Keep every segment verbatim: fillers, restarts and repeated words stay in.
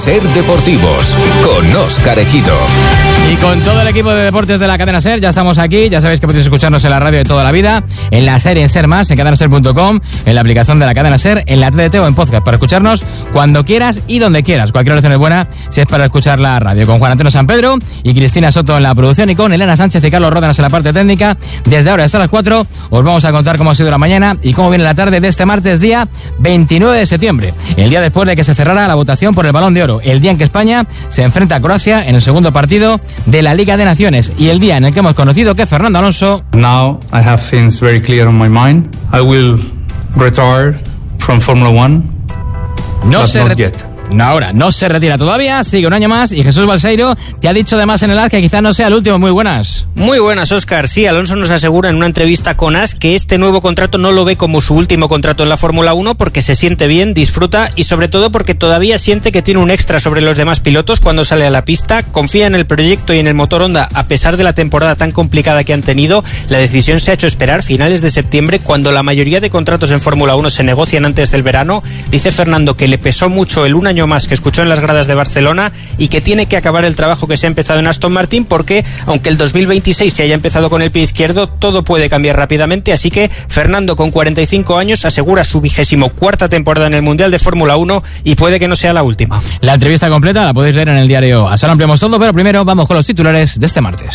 Ser Deportivos con Óscar Ejido. Y con todo el equipo de deportes de la cadena SER, ya estamos aquí. Ya sabéis que podéis escucharnos en la radio de toda la vida, en la SER y en SER Más, en cadena ser punto com, en la aplicación de la cadena SER, en la T D T o en podcast, para escucharnos cuando quieras y donde quieras. Cualquier oración es buena si es para escuchar la radio. Con Juan Antonio San Pedro y Cristina Soto en la producción, y con Elena Sánchez y Carlos Ródenas en la parte técnica. Desde ahora hasta las cuatro os vamos a contar cómo ha sido la mañana y cómo viene la tarde de este martes, día veintinueve de septiembre, el día después de que se cerrara la votación por el Balón de Oro, el día en que España se enfrenta a Croacia en el segundo partido de la Liga de Naciones, y el día en el que hemos conocido que Fernando Alonso... Now I have things very clear on my mind. I will retire from Formula One. No but se not re- yet. No, ahora no se retira todavía, sigue un año más, y Jesús Balseiro te ha dicho además en el A S que quizás no sea el último. Muy buenas. Muy buenas, Óscar. Sí, Alonso nos asegura en una entrevista con A S que este nuevo contrato no lo ve como su último contrato en la Fórmula uno, porque se siente bien, disfruta y sobre todo porque todavía siente que tiene un extra sobre los demás pilotos cuando sale a la pista. Confía en el proyecto y en el motor Honda a pesar de la temporada tan complicada que han tenido. La decisión se ha hecho esperar, finales de septiembre, cuando la mayoría de contratos en Fórmula uno se negocian antes del verano. Dice Fernando que le pesó mucho el un año más que escuchó en las gradas de Barcelona y que tiene que acabar el trabajo que se ha empezado en Aston Martin, porque aunque el dos mil veintiséis se haya empezado con el pie izquierdo, todo puede cambiar rápidamente. Así que Fernando, con cuarenta y cinco años, asegura su vigésimo cuarta temporada en el Mundial de Fórmula uno y puede que no sea la última. La entrevista completa la podéis leer en el diario A S. Ahora ampliamos todo, pero primero vamos con los titulares de este martes.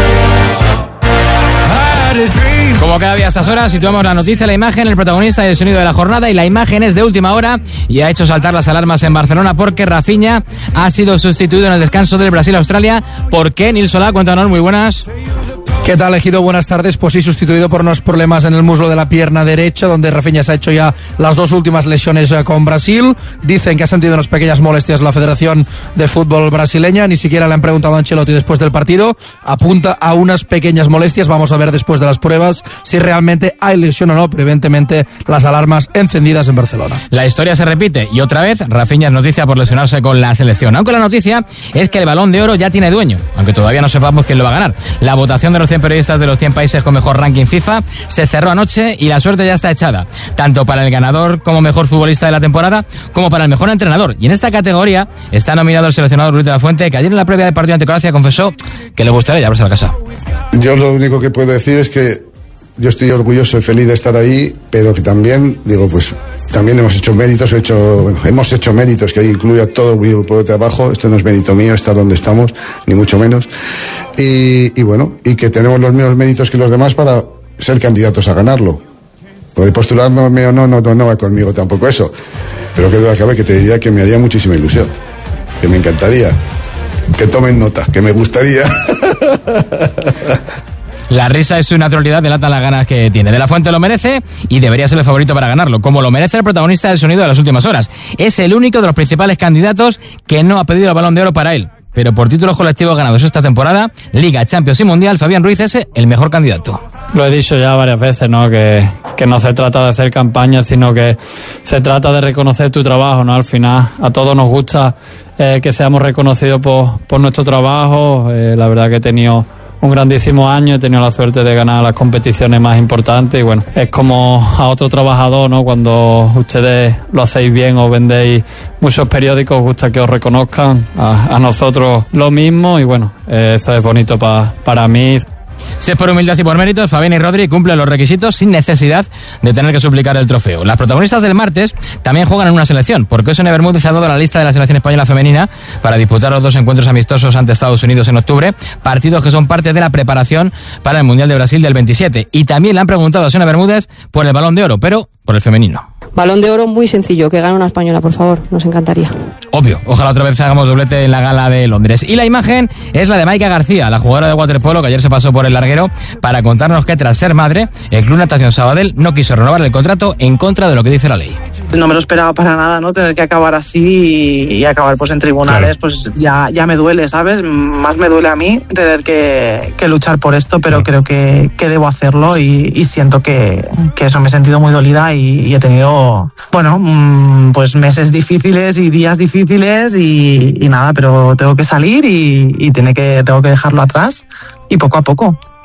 Como cada día a estas horas, situamos la noticia, la imagen, el protagonista y el sonido de la jornada, y la imagen es de última hora y ha hecho saltar las alarmas en Barcelona porque Rafinha ha sido sustituido en el descanso del Brasil-Australia. ¿Por qué? Nil Solá, cuéntanos, muy buenas. ¿Qué tal, Ejido? Buenas tardes. Pues sí, sustituido por unos problemas en el muslo de la pierna derecha, donde Rafinha se ha hecho ya las dos últimas lesiones con Brasil. Dicen que ha sentido unas pequeñas molestias la Federación de Fútbol brasileña. Ni siquiera le han preguntado a Ancelotti después del partido. Apunta a unas pequeñas molestias. Vamos a ver después de las pruebas si realmente hay lesión o no, pero evidentemente las alarmas encendidas en Barcelona. La historia se repite y otra vez Rafinha es noticia por lesionarse con la selección. Aunque la noticia es que el Balón de Oro ya tiene dueño, aunque todavía no sepamos quién lo va a ganar. La votación de los cien periodistas de los cien países con mejor ranking FIFA se cerró anoche y la suerte ya está echada, tanto para el ganador como mejor futbolista de la temporada como para el mejor entrenador. Y en esta categoría está nominado el seleccionador Luis de la Fuente, que ayer en la previa del partido ante Croacia confesó que le gustaría llevarse a la casa. Yo lo único que puedo decir es que yo estoy orgulloso y feliz de estar ahí, pero que también, digo, pues también hemos hecho méritos, he hecho, bueno, hemos hecho méritos, que ahí incluye a todo el grupo de trabajo. Esto no es mérito mío estar donde estamos, ni mucho menos. Y, y bueno, y que tenemos los mismos méritos que los demás para ser candidatos a ganarlo. Lo de postularme o no, no, no, no va conmigo tampoco eso. Pero que duda cabe que te diría que me haría muchísima ilusión, que me encantaría, que tomen nota, que me gustaría. La risa es su naturalidad, delata las ganas que tiene. De la Fuente lo merece y debería ser el favorito para ganarlo, como lo merece el protagonista del sonido de las últimas horas. Es el único de los principales candidatos que no ha pedido el Balón de Oro para él. Pero por títulos colectivos ganados esta temporada, Liga, Champions y Mundial, Fabián Ruiz es el mejor candidato. Lo he dicho ya varias veces, ¿no? Que, que no se trata de hacer campaña, sino que se trata de reconocer tu trabajo, ¿no? Al final, a todos nos gusta eh, que seamos reconocidos por, por nuestro trabajo. Eh, la verdad que he tenido un grandísimo año, he tenido la suerte de ganar las competiciones más importantes y bueno, es como a otro trabajador, ¿no? Cuando ustedes lo hacéis bien o vendéis muchos periódicos, os gusta que os reconozcan, a, a nosotros lo mismo y bueno, eh, eso es bonito pa, para mí. Si es por humildad y por méritos, Fabián y Rodri cumplen los requisitos sin necesidad de tener que suplicar el trofeo. Las protagonistas del martes también juegan en una selección, porque Osone Bermúdez ha dado la lista de la selección española femenina para disputar los dos encuentros amistosos ante Estados Unidos en octubre, partidos que son parte de la preparación para el Mundial de Brasil del veintisiete. Y también le han preguntado a Osone Bermúdez por el Balón de Oro, pero por el femenino. Balón de Oro muy sencillo, que gane una española, por favor, nos encantaría. Obvio, ojalá otra vez hagamos doblete en la gala de Londres. Y la imagen es la de Maika García, la jugadora de waterpolo que ayer se pasó por el larguero para contarnos que tras ser madre, el Club Natación Sabadell no quiso renovar el contrato en contra de lo que dice la ley. No me lo esperaba para nada, ¿no? Tener que acabar así y, y acabar pues en tribunales, claro. Pues ya, ya me duele, ¿sabes? Más me duele a mí tener que, que luchar por esto, pero creo que, que debo hacerlo y, y siento que, que eso, me he sentido muy dolida y, y he tenido, bueno, pues meses difíciles y días difíciles y, y nada, pero tengo que salir y, y tiene que, tengo que dejarlo atrás y poco a poco.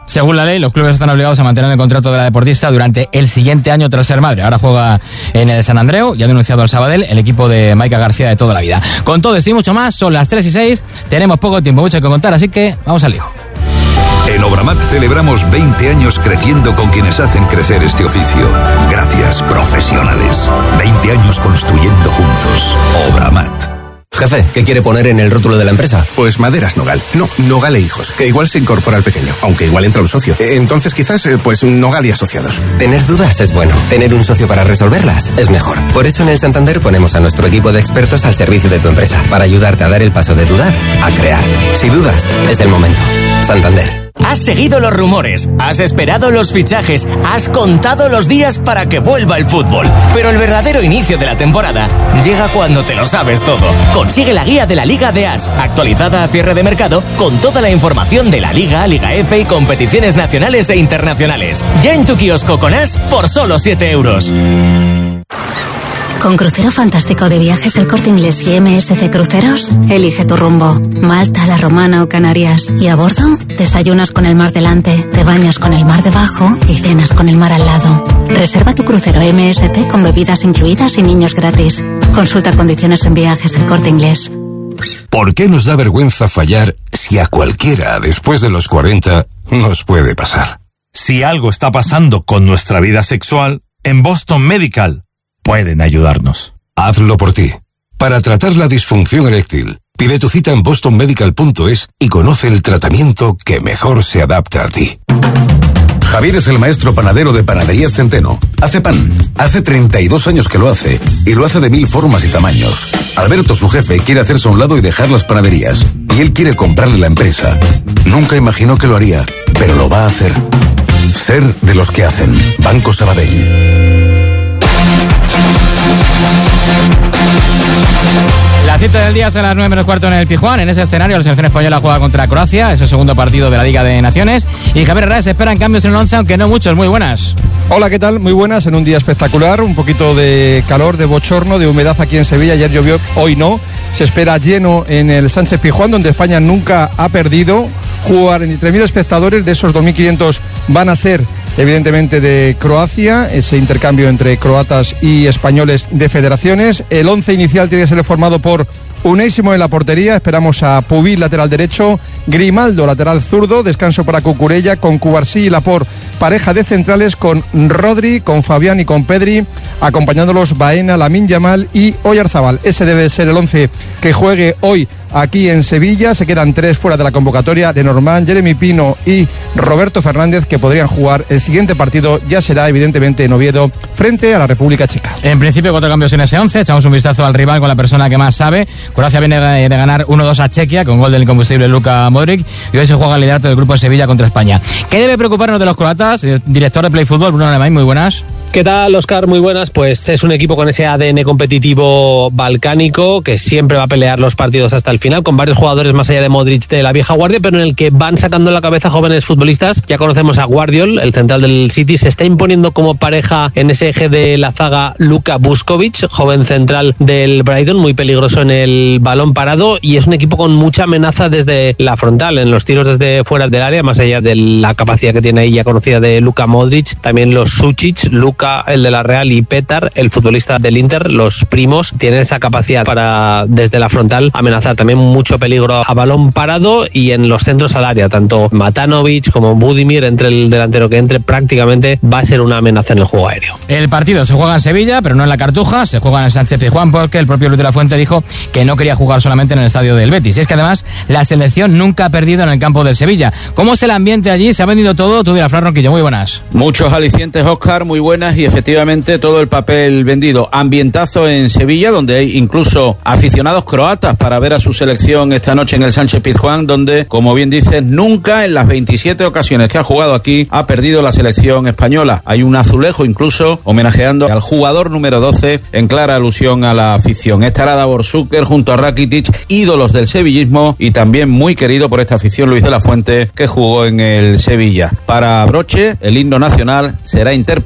Según la ley, los clubes están obligados a mantener el contrato de la deportista durante el siguiente año tras ser madre. Ahora juega en el San Andreu y ha denunciado al Sabadell, el equipo de Maica García de toda la vida. Con todo esto y mucho más, son las tres y seis, tenemos poco tiempo, mucho que contar, así que vamos al lío. En Obramat celebramos veinte años creciendo con quienes hacen crecer este oficio. Gracias, profesionales. veinte años construyendo juntos. Obramat. Jefe, ¿qué quiere poner en el rótulo de la empresa? Pues Maderas Nogal. No, Nogal e Hijos, que igual se incorpora al pequeño, aunque igual entra un socio. Entonces quizás, pues Nogal y Asociados. Tener dudas es bueno. Tener un socio para resolverlas es mejor. Por eso en el Santander ponemos a nuestro equipo de expertos al servicio de tu empresa, para ayudarte a dar el paso de dudar a crear. Si dudas, es el momento. Santander. Has seguido los rumores, has esperado los fichajes, has contado los días para que vuelva el fútbol. Pero el verdadero inicio de la temporada llega cuando te lo sabes todo. Consigue la guía de la Liga de As, actualizada a cierre de mercado, con toda la información de la Liga, Liga F y competiciones nacionales e internacionales. Ya en tu kiosco con As por solo siete euros. Con Crucero Fantástico de Viajes El Corte Inglés y M S C Cruceros, elige tu rumbo. Malta, La Romana o Canarias. Y a bordo, desayunas con el mar delante, te bañas con el mar debajo y cenas con el mar al lado. Reserva tu crucero M S C con bebidas incluidas y niños gratis. Consulta condiciones en Viajes El Corte Inglés. ¿Por qué nos da vergüenza fallar si a cualquiera después de los cuarenta nos puede pasar? Si algo está pasando con nuestra vida sexual, en Boston Medical pueden ayudarnos. Hazlo por ti. Para tratar la disfunción eréctil, pide tu cita en boston medical punto es y conoce el tratamiento que mejor se adapta a ti. Javier es el maestro panadero de Panaderías Centeno. Hace pan. Hace treinta y dos años que lo hace. Y lo hace de mil formas y tamaños. Alberto, su jefe, quiere hacerse a un lado y dejar las panaderías. Y él quiere comprarle la empresa. Nunca imaginó que lo haría, pero lo va a hacer. Ser de los que hacen. Banco Sabadell. La cita del día es a las nueve menos cuarto en el Pizjuán. En ese escenario la selección española juega contra Croacia, es el segundo partido de la Liga de Naciones. Y Javier Herrera, se esperan cambios en el once, aunque no muchos. Muy buenas. Hola, ¿qué tal? Muy buenas, en un día espectacular, un poquito de calor, de bochorno, de humedad aquí en Sevilla. Ayer llovió, hoy no. Se espera lleno en el Sánchez Pizjuán, donde España nunca ha perdido. Jugar entre mil espectadores, de esos dos mil quinientos van a ser evidentemente de Croacia, ese intercambio entre croatas y españoles de federaciones. El once inicial tiene que ser formado por Unai Simón en la portería, esperamos a Pubil, lateral derecho, Grimaldo, lateral zurdo, descanso para Cucurella, con Cubarsí y Laporte, pareja de centrales con Rodri, con Fabián y con Pedri, acompañándolos Baena, Lamine Yamal y Oyarzabal. Ese debe ser el once que juegue hoy aquí en Sevilla. Se quedan tres fuera de la convocatoria: Lenormand, Jeremy Pino y Roberto Fernández, que podrían jugar. El siguiente partido ya será evidentemente en Oviedo, frente a la República Checa. En principio cuatro cambios en ese once, echamos un vistazo al rival con la persona que más sabe. Croacia viene de ganar uno dos a Chequia con gol del incombustible Luka Modric, y hoy se juega el liderato del grupo de Sevilla contra España. ¿Qué debe preocuparnos de los croatas? Director de Play Fútbol, Bruno Alemán, muy buenas. ¿Qué tal, Óscar? Muy buenas. Pues es un equipo con ese A D N competitivo balcánico que siempre va a pelear los partidos hasta el final, con varios jugadores más allá de Modric de la vieja guardia, pero en el que van sacando la cabeza jóvenes futbolistas. Ya conocemos a Guardiol, el central del City, se está imponiendo como pareja en ese eje de la zaga Luka Vuskovic, joven central del Brighton, muy peligroso en el balón parado, y es un equipo con mucha amenaza desde la frontal, en los tiros desde fuera del área, más allá de la capacidad que tiene ahí ya conocida de Luka Modric, también los Sučić, Luka, el de la Real, y Petar, el futbolista del Inter, los primos, tienen esa capacidad para desde la frontal amenazar. También mucho peligro a balón parado y en los centros al área, tanto Matanovic como Budimir, entre el delantero que entre, prácticamente va a ser una amenaza en el juego aéreo. El partido se juega en Sevilla, pero no en la Cartuja, se juega en el Sánchez Pizjuán, porque el propio Luis de la Fuente dijo que no quería jugar solamente en el estadio del Betis. Y es que además la selección nunca ha perdido en el campo del Sevilla. ¿Cómo es el ambiente allí? ¿Se ha vendido todo? Tú dirás, Fran Ronquillo, muy buenas. Muchos alicientes, Óscar, muy buenas, y efectivamente todo el papel vendido. Ambientazo en Sevilla, donde hay incluso aficionados croatas para ver a su selección esta noche en el Sánchez Pizjuán, donde, como bien dices, nunca en las veintisiete ocasiones que ha jugado aquí ha perdido la selección española. Hay un azulejo incluso homenajeando al jugador número doce, en clara alusión a la afición. Estará Davor Šuker junto a Rakitic, ídolos del sevillismo y también muy querido por esta afición Luis de la Fuente, que jugó en el Sevilla. Para Broche, el himno nacional será interpretado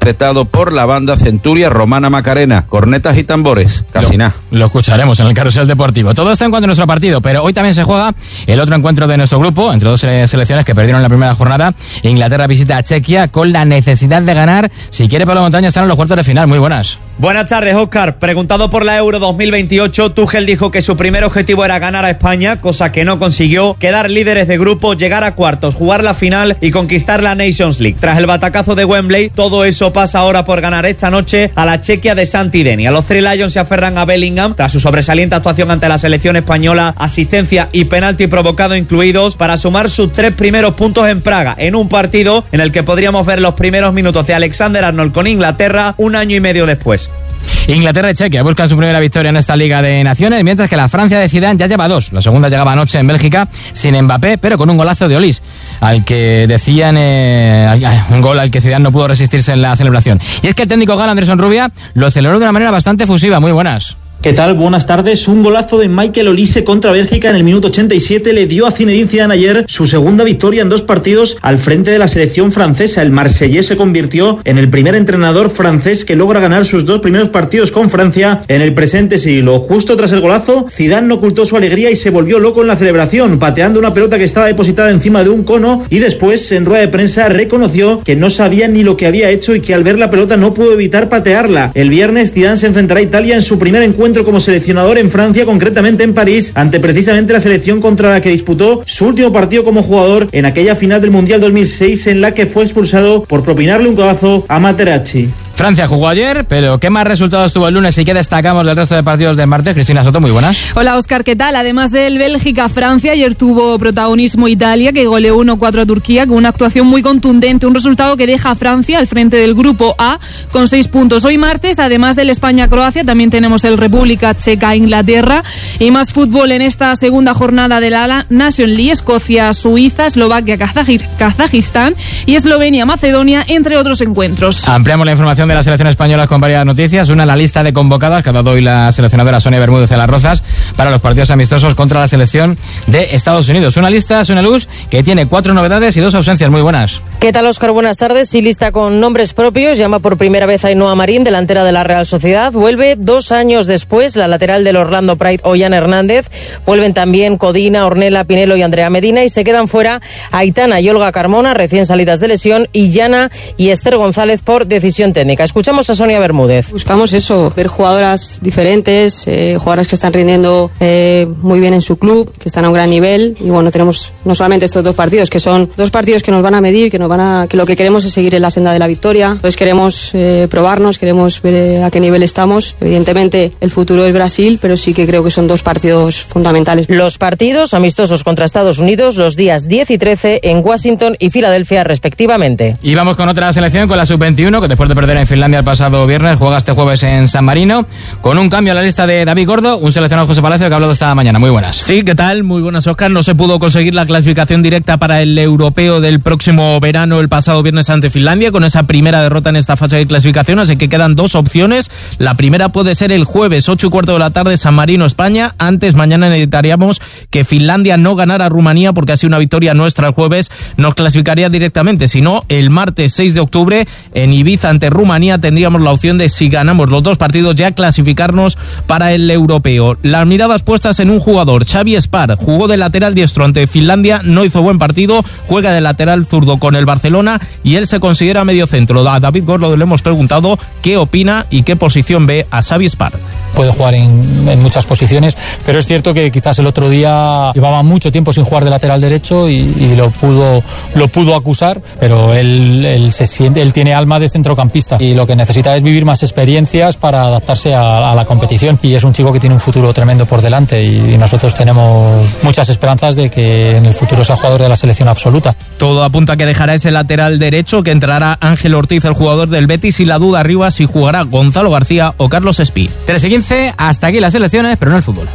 por la banda Centuria Romana Macarena. Cornetas y tambores, casi nada. Lo escucharemos en el Carrusel Deportivo. Todo esto en cuanto a nuestro partido, pero hoy también se juega el otro encuentro de nuestro grupo, entre dos selecciones que perdieron la primera jornada. Inglaterra visita a Chequia con la necesidad de ganar si quiere Pablo Montaña estar en los cuartos de final. Muy buenas. Buenas tardes, Óscar. Preguntado por la Euro dos mil veintiocho, Tuchel dijo que su primer objetivo era ganar a España, cosa que no consiguió, quedar líderes de grupo, llegar a cuartos, jugar la final y conquistar la Nations League. Tras el batacazo de Wembley, todo eso pasa ahora por ganar esta noche a la Chequia de Santideni. A los Three Lions se aferran a Bellingham tras su sobresaliente actuación ante la selección española, asistencia y penalti provocado incluidos, para sumar sus tres primeros puntos en Praga, en un partido en el que podríamos ver los primeros minutos de Alexander Arnold con Inglaterra un año y medio después. Inglaterra y Chequia buscan su primera victoria en esta Liga de Naciones, mientras que la Francia de Zidane ya lleva dos. La segunda llegaba anoche en Bélgica sin Mbappé, pero con un golazo de Olís, al que decían eh, un gol al que Zidane no pudo resistirse en la celebración. Y es que el técnico galo Anderson Rubia lo celebró de una manera bastante efusiva. Muy buenas. ¿Qué tal? Buenas tardes. Un golazo de Michael Olise contra Bélgica en el minuto ochenta y siete le dio a Zinedine Zidane ayer su segunda victoria en dos partidos al frente de la selección francesa. El marsellés se convirtió en el primer entrenador francés que logra ganar sus dos primeros partidos con Francia en el presente siglo. Justo tras el golazo, Zidane no ocultó su alegría y se volvió loco en la celebración, pateando una pelota que estaba depositada encima de un cono, y después, en rueda de prensa, reconoció que no sabía ni lo que había hecho y que al ver la pelota no pudo evitar patearla. El viernes, Zidane se enfrentará a Italia en su primer encuentro como seleccionador en Francia, concretamente en París, ante precisamente la selección contra la que disputó su último partido como jugador en aquella final del Mundial dos mil seis, en la que fue expulsado por propinarle un codazo a Materazzi. Francia jugó ayer, pero ¿qué más resultados tuvo el lunes y qué destacamos del resto de partidos del martes? Cristina Soto, muy buenas. Hola, Óscar, ¿qué tal? Además del Bélgica-Francia, ayer tuvo protagonismo Italia, que goleó uno cuatro a Turquía, con una actuación muy contundente, un resultado que deja a Francia al frente del grupo A con seis puntos. Hoy martes, además del España-Croacia, también tenemos el República Checa-Inglaterra y más fútbol en esta segunda jornada de la Nation League: Escocia-Suiza, Eslovaquia-Kazajistán y Eslovenia-Macedonia, entre otros encuentros. Ampliamos la información de la selección española con varias noticias. Una, la lista de convocadas que ha dado hoy la seleccionadora Sonia Bermúdez de las Rozas para los partidos amistosos contra la selección de Estados Unidos. Una lista, Sonia Luz, que tiene cuatro novedades y dos ausencias. Muy buenas. ¿Qué tal, Óscar? Buenas tardes. Y lista con nombres propios. Llama por primera vez a Ainhoa Marín, delantera de la Real Sociedad. Vuelve dos años después la lateral del Orlando Pride, Ollana Hernández. Vuelven también Codina, Ornella Pinelo y Andrea Medina. Y se quedan fuera Aitana y Olga Carmona, recién salidas de lesión, y Yana y Esther González por decisión técnica. Escuchamos a Sonia Bermúdez. Buscamos eso, ver jugadoras diferentes, eh, jugadoras que están rindiendo eh, muy bien en su club, que están a un gran nivel. Y bueno, tenemos no solamente estos dos partidos, que son dos partidos que nos van a medir, que nos van a, que lo que queremos es seguir en la senda de la victoria. Entonces queremos eh, probarnos, queremos ver eh, a qué nivel estamos. Evidentemente el futuro es Brasil, pero sí que creo que son dos partidos fundamentales. Los partidos amistosos contra Estados Unidos los días diez y trece en Washington y Filadelfia respectivamente. Y vamos con otra selección, con la sub veintiuno, que después de perder en Finlandia el pasado viernes juega este jueves en San Marino, con un cambio a la lista de David Gordo, un seleccionado José Palacio que ha hablado esta mañana. Muy buenas. Sí, ¿qué tal? Muy buenas, Óscar. No se pudo conseguir la clasificación directa para el europeo del próximo verano el pasado viernes ante Finlandia, con esa primera derrota en esta fase de clasificación, así que quedan dos opciones. La primera puede ser el jueves, ocho y cuarto de la tarde, San Marino, España. Antes, mañana necesitaríamos que Finlandia no ganara a Rumanía, porque así una victoria nuestra el jueves nos clasificaría directamente. Si no, el martes seis de octubre en Ibiza ante Rumanía tendríamos la opción de, si ganamos los dos partidos, ya clasificarnos para el europeo. Las miradas puestas en un jugador, Xavi Espar, jugó de lateral diestro ante Finlandia, no hizo buen partido, juega de lateral zurdo con el Barcelona y él se considera medio centro. A David Gordo le hemos preguntado qué opina y qué posición ve a Xavi Espar. Puede jugar en, en muchas posiciones, pero es cierto que quizás el otro día llevaba mucho tiempo sin jugar de lateral derecho y, y lo pudo lo pudo acusar, pero él, él se siente, él tiene alma de centrocampista y lo que necesita es vivir más experiencias para adaptarse a, a la competición, y es un chico que tiene un futuro tremendo por delante y, y nosotros tenemos muchas esperanzas de que en el futuro sea jugador de la selección absoluta. Todo apunta a que dejará ese lateral derecho, que entrará Ángel Ortiz, el jugador del Betis, y la duda arriba si jugará Gonzalo García o Carlos Espí. tres y quince, hasta aquí las selecciones, pero no el fútbol.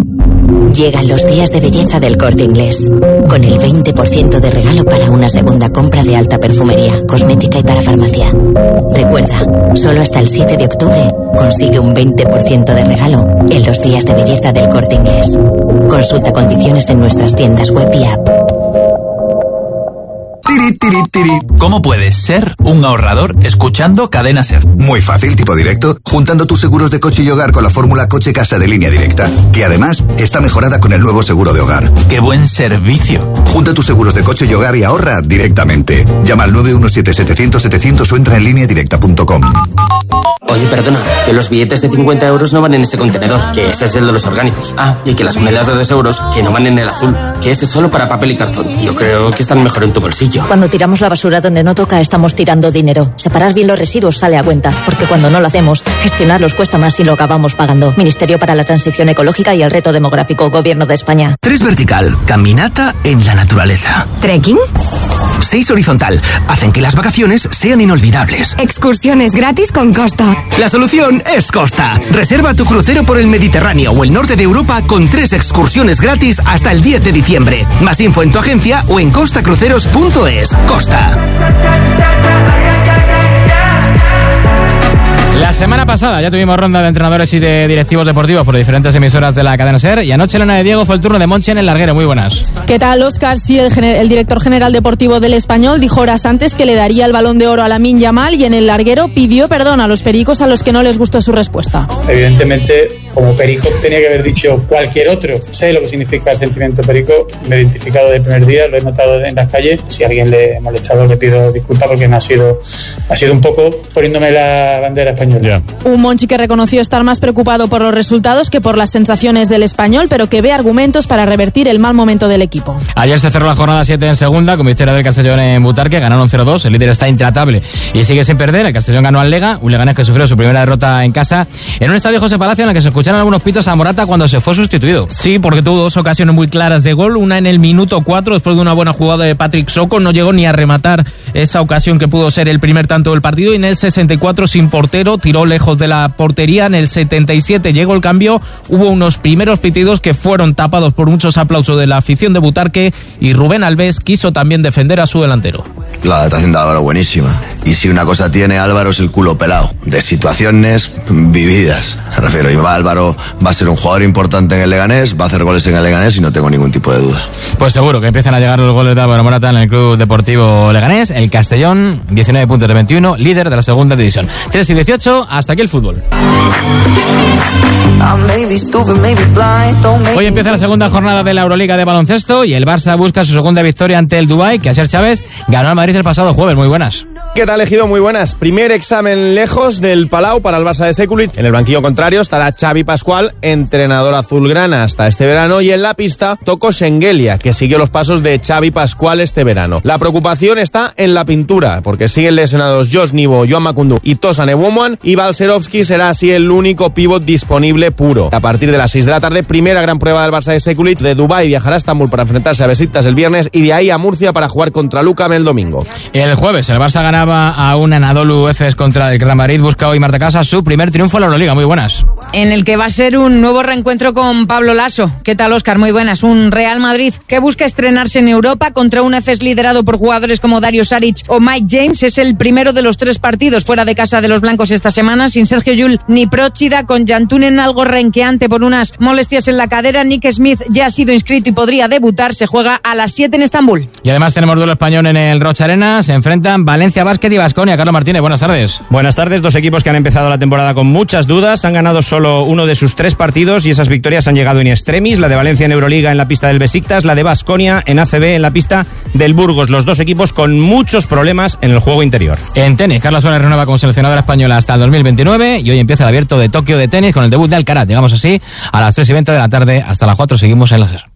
Llegan los días de belleza del Corte Inglés, con el veinte por ciento de regalo para una segunda compra de alta perfumería, cosmética y para farmacia. Recuerda, solo hasta el siete de octubre consigue un veinte por ciento de regalo en los días de belleza del Corte Inglés. Consulta condiciones en nuestras tiendas web y app. Tiri, tiri, tiri. ¿Cómo puedes ser un ahorrador escuchando Cadena Ser? Muy fácil, tipo directo, juntando tus seguros de coche y hogar con la fórmula Coche Casa de Línea Directa, que además está mejorada con el nuevo seguro de hogar. ¡Qué buen servicio! Junta tus seguros de coche y hogar y ahorra directamente. Llama al nueve uno siete setecientos setecientos o entra en línea directa punto com. Oye, perdona, que los billetes de cincuenta euros no van en ese contenedor, que ese es el de los orgánicos. Ah, y que las monedas de dos euros, que no van en el azul, que ese es solo para papel y cartón. Yo creo que están mejor en tu bolsillo. Cuando tiramos la basura donde no toca, estamos tirando dinero. Separar bien los residuos sale a cuenta, porque cuando no lo hacemos, gestionarlos cuesta más y lo acabamos pagando. Ministerio para la Transición Ecológica y el Reto Demográfico, Gobierno de España. Tres vertical, caminata en la naturaleza. ¿Trekking? Seis horizontal, hacen que las vacaciones sean inolvidables. Excursiones gratis con Costa. La solución es Costa. Reserva tu crucero por el Mediterráneo o el norte de Europa con tres excursiones gratis hasta el diez de diciembre. Más info en tu agencia o en costa cruceros punto es. Costa. La semana pasada ya tuvimos ronda de entrenadores y de directivos deportivos por diferentes emisoras de la cadena SER, y anoche, Elena de Diego, fue el turno de Monchi en el larguero. Muy buenas. ¿Qué tal, Óscar? Sí, el, gener- el director general deportivo del Español dijo horas antes que le daría el Balón de Oro a Lamine Yamal, y en el larguero pidió perdón a los pericos a los que no les gustó su respuesta. Evidentemente, como perico tenía que haber dicho cualquier otro. Sé lo que significa el sentimiento perico, me he identificado desde el primer día, lo he notado en las calles. Si a alguien le he molestado, le pido disculpas, porque no ha sido, ha sido un poco poniéndome la bandera española. Yeah. Un Monchi que reconoció estar más preocupado por los resultados que por las sensaciones del Español, pero que ve argumentos para revertir el mal momento del equipo. Ayer se cerró la jornada siete en segunda, con victoria del Castellón en Butarque, ganaron cero dos, el líder está intratable y sigue sin perder. El Castellón ganó al Lega, un Leganés que sufrió su primera derrota en casa, en un estadio José Palacio en el que se escucharon algunos pitos a Morata cuando se fue sustituido. Sí, porque tuvo dos ocasiones muy claras de gol, una en el minuto cuatro, después de una buena jugada de Patrick Soko, no llegó ni a rematar esa ocasión que pudo ser el primer tanto del partido, y en el sesenta y cuatro sin portero, tiró lejos de la portería. En el setenta y siete llegó el cambio, hubo unos primeros pitidos que fueron tapados por muchos aplausos de la afición de Butarque, y Rubén Alves quiso también defender a su delantero. La adaptación de Álvaro buenísima, y si una cosa tiene Álvaro es el culo pelado, de situaciones vividas, me refiero, y Álvaro va a ser un jugador importante en el Leganés, va a hacer goles en el Leganés y no tengo ningún tipo de duda. Pues seguro que empiezan a llegar los goles de Álvaro Morata en el Club Deportivo Leganés. El Castellón, diecinueve puntos de veintiuno, líder de la segunda división. tres y dieciocho, hasta aquí el fútbol. Hoy empieza la segunda jornada de la Euroliga de baloncesto y el Barça busca su segunda victoria ante el Dubái, que Asier Chávez ganó al Madrid el pasado jueves. Muy buenas. ¿Qué tal, Ejido? Muy buenas. Primer examen lejos del Palau para el Barça de Sekulic. En el banquillo contrario estará Xavi Pascual, entrenador azulgrana hasta este verano, y en la pista Toko Schengelia, que siguió los pasos de Xavi Pascual este verano. La preocupación está en la pintura, porque siguen lesionados Josh Nivo, Joan Makundu y Tosan Ewumoan, y Balcerovski será así el único pívot disponible puro. A partir de las seis de la tarde, primera gran prueba del Barça de Sekulic. De Dubái viajará a Estambul para enfrentarse a Besiktas el viernes, y de ahí a Murcia para jugar contra Lucam el domingo. El jueves el Barça ganaba a un Anadolu Efes contra el Real Madrid. Busca hoy Marta Casa su primer triunfo en la Euroliga. Muy buenas. En el que va a ser un nuevo reencuentro con Pablo Lasso. ¿Qué tal, Óscar? Muy buenas. Un Real Madrid que busca estrenarse en Europa contra un Efes liderado por jugadores como Dario Saric o Mike James. Es el primero de los tres partidos fuera de casa de los blancos esta semana, sin Sergio Llull ni Próchida, con Jantunen algo renqueante por unas molestias en la cadera. Nick Smith ya ha sido inscrito y podría debutar. Se juega a las siete en Estambul. Y además tenemos duelo español en el Rocha Arena. Se enfrentan Valencia Basket y Baskonia. Carlos Martínez, buenas tardes. Buenas tardes. Dos equipos que han empezado la temporada con muchas dudas. Han ganado solo uno de sus tres partidos y esas victorias han llegado in extremis. La de Valencia en Euroliga en la pista del Besiktas, la de Baskonia en A C B en la pista del Burgos. Los dos equipos con muchos problemas en el juego interior. En tenis, Carla Suárez renueva como seleccionadora española hasta el dos mil veintinueve y hoy empieza el Abierto de Tokio de tenis con el debut de Alcaraz. Llegamos así a las tres y veinte de la tarde. Hasta las cuatro seguimos en la SER.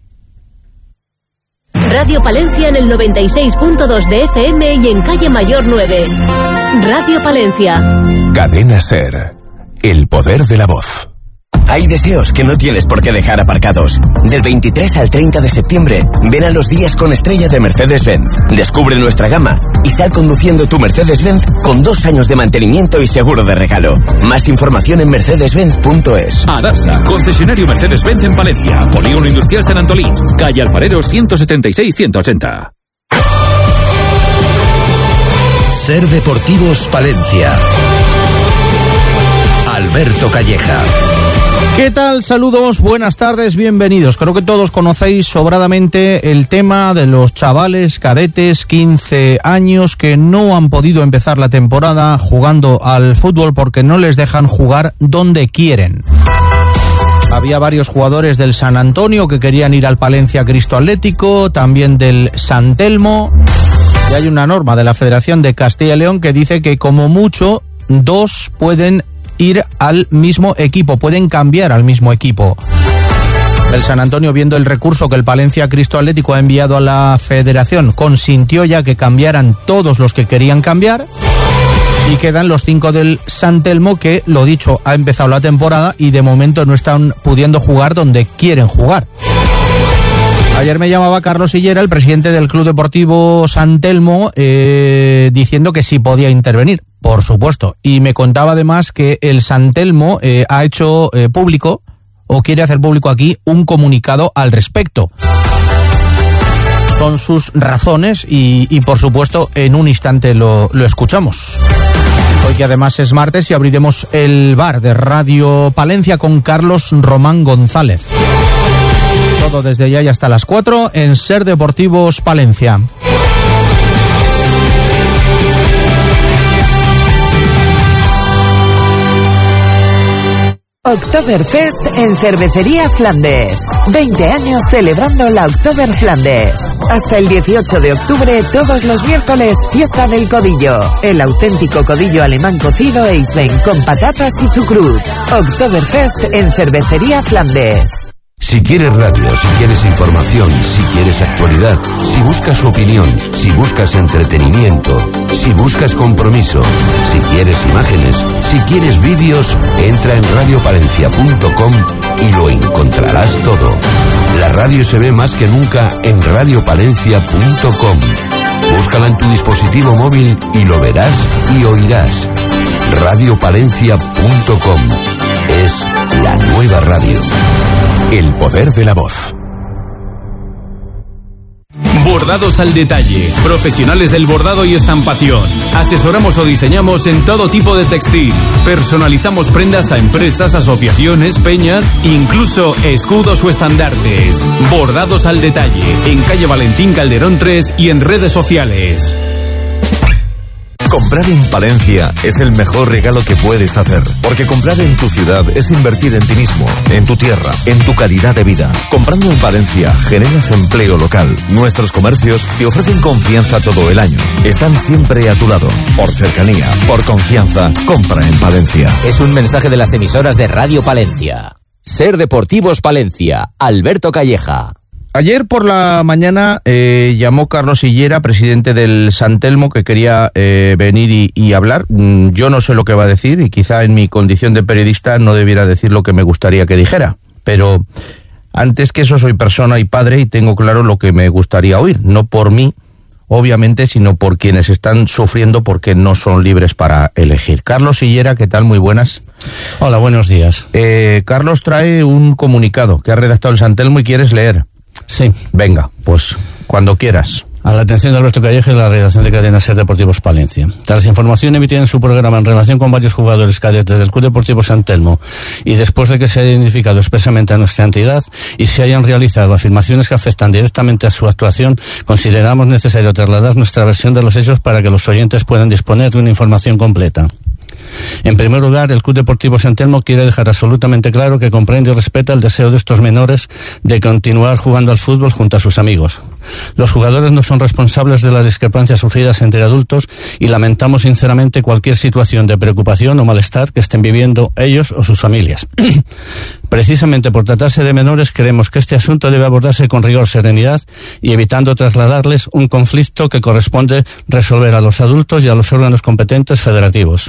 Radio Palencia en el noventa y seis punto dos de F M y en Calle Mayor nueve. Radio Palencia. Cadena SER. El poder de la voz. Hay deseos que no tienes por qué dejar aparcados. Del veintitrés al treinta de septiembre, ven a los días con estrella de Mercedes-Benz. Descubre nuestra gama y sal conduciendo tu Mercedes-Benz con dos años de mantenimiento y seguro de regalo. Más información en mercedes benz punto es. Adasa, concesionario Mercedes-Benz en Palencia. Polígono Industrial San Antolín. Calle Alfareros ciento setenta y seis ciento ochenta. SER Deportivos Palencia. Alberto Calleja. ¿Qué tal? Saludos, buenas tardes, bienvenidos. Creo que todos conocéis sobradamente el tema de los chavales cadetes, quince años, que no han podido empezar la temporada jugando al fútbol porque no les dejan jugar donde quieren. Había varios jugadores del San Antonio que querían ir al Palencia Cristo Atlético, también del San Telmo. Y hay una norma de la Federación de Castilla y León que dice que como mucho dos pueden ir al mismo equipo, pueden cambiar al mismo equipo. El San Antonio, viendo el recurso que el Palencia Cristo Atlético ha enviado a la Federación, consintió ya que cambiaran todos los que querían cambiar. Y quedan los cinco del San Telmo que, lo dicho, ha empezado la temporada y de momento no están pudiendo jugar donde quieren jugar. Ayer me llamaba Carlos Sillera, el presidente del Club Deportivo San Telmo, eh, diciendo que sí podía intervenir, por supuesto. Y me contaba además que el San Telmo eh, ha hecho eh, público, o quiere hacer público aquí, un comunicado al respecto. Son sus razones y, y por supuesto, en un instante lo, lo escuchamos. Hoy que además es martes y abriremos el bar de Radio Palencia con Carlos Román González. Todo desde ya y hasta las cuatro en Ser Deportivos Palencia. Oktoberfest en Cervecería Flandes. veinte años celebrando la Oktober Flandes. Hasta el dieciocho de octubre, todos los miércoles, fiesta del codillo. El auténtico codillo alemán cocido Eisbein con patatas y chucrut. Oktoberfest en Cervecería Flandes. Si quieres radio, si quieres información, si quieres actualidad, si buscas opinión, si buscas entretenimiento, si buscas compromiso, si quieres imágenes, si quieres vídeos, entra en radio palencia punto com y lo encontrarás todo. La radio se ve más que nunca en radio palencia punto com. Búscala en tu dispositivo móvil y lo verás y oirás. radio palencia punto com es la nueva radio. El poder de la voz. Bordados al detalle. Profesionales del bordado y estampación. Asesoramos o diseñamos en todo tipo de textil. Personalizamos prendas a empresas, asociaciones, peñas, incluso escudos o estandartes. Bordados al detalle. En calle Valentín Calderón tres y en redes sociales. Comprar en Palencia es el mejor regalo que puedes hacer, porque comprar en tu ciudad es invertir en ti mismo, en tu tierra, en tu calidad de vida. Comprando en Palencia generas empleo local. Nuestros comercios te ofrecen confianza todo el año. Están siempre a tu lado. Por cercanía, por confianza, compra en Palencia. Es un mensaje de las emisoras de Radio Palencia. Ser Deportivos Palencia, Alberto Calleja. Ayer por la mañana eh, llamó Carlos Sillera, presidente del San Telmo, que quería eh, venir y, y hablar. Yo no sé lo que va a decir y quizá en mi condición de periodista no debiera decir lo que me gustaría que dijera. Pero antes que eso soy persona y padre y tengo claro lo que me gustaría oír. No por mí, obviamente, sino por quienes están sufriendo porque no son libres para elegir. Carlos Sillera, ¿qué tal? Muy buenas. Hola, buenos días. Eh, Carlos trae un comunicado que ha redactado el San Telmo y quieres leer. Sí. Venga, pues cuando quieras. A la atención de Alberto Calleja y la redacción de Cadena Ser Deportivos Palencia. Tras información emitida en su programa en relación con varios jugadores cadetes del Club Deportivo San Telmo y después de que se haya identificado expresamente a nuestra entidad y se hayan realizado afirmaciones que afectan directamente a su actuación, consideramos necesario trasladar nuestra versión de los hechos para que los oyentes puedan disponer de una información completa. En primer lugar, el Club Deportivo San Telmo quiere dejar absolutamente claro que comprende y respeta el deseo de estos menores de continuar jugando al fútbol junto a sus amigos. Los jugadores no son responsables de las discrepancias sufridas entre adultos y lamentamos sinceramente cualquier situación de preocupación o malestar que estén viviendo ellos o sus familias. Precisamente por tratarse de menores, creemos que este asunto debe abordarse con rigor, serenidad y evitando trasladarles un conflicto que corresponde resolver a los adultos y a los órganos competentes federativos.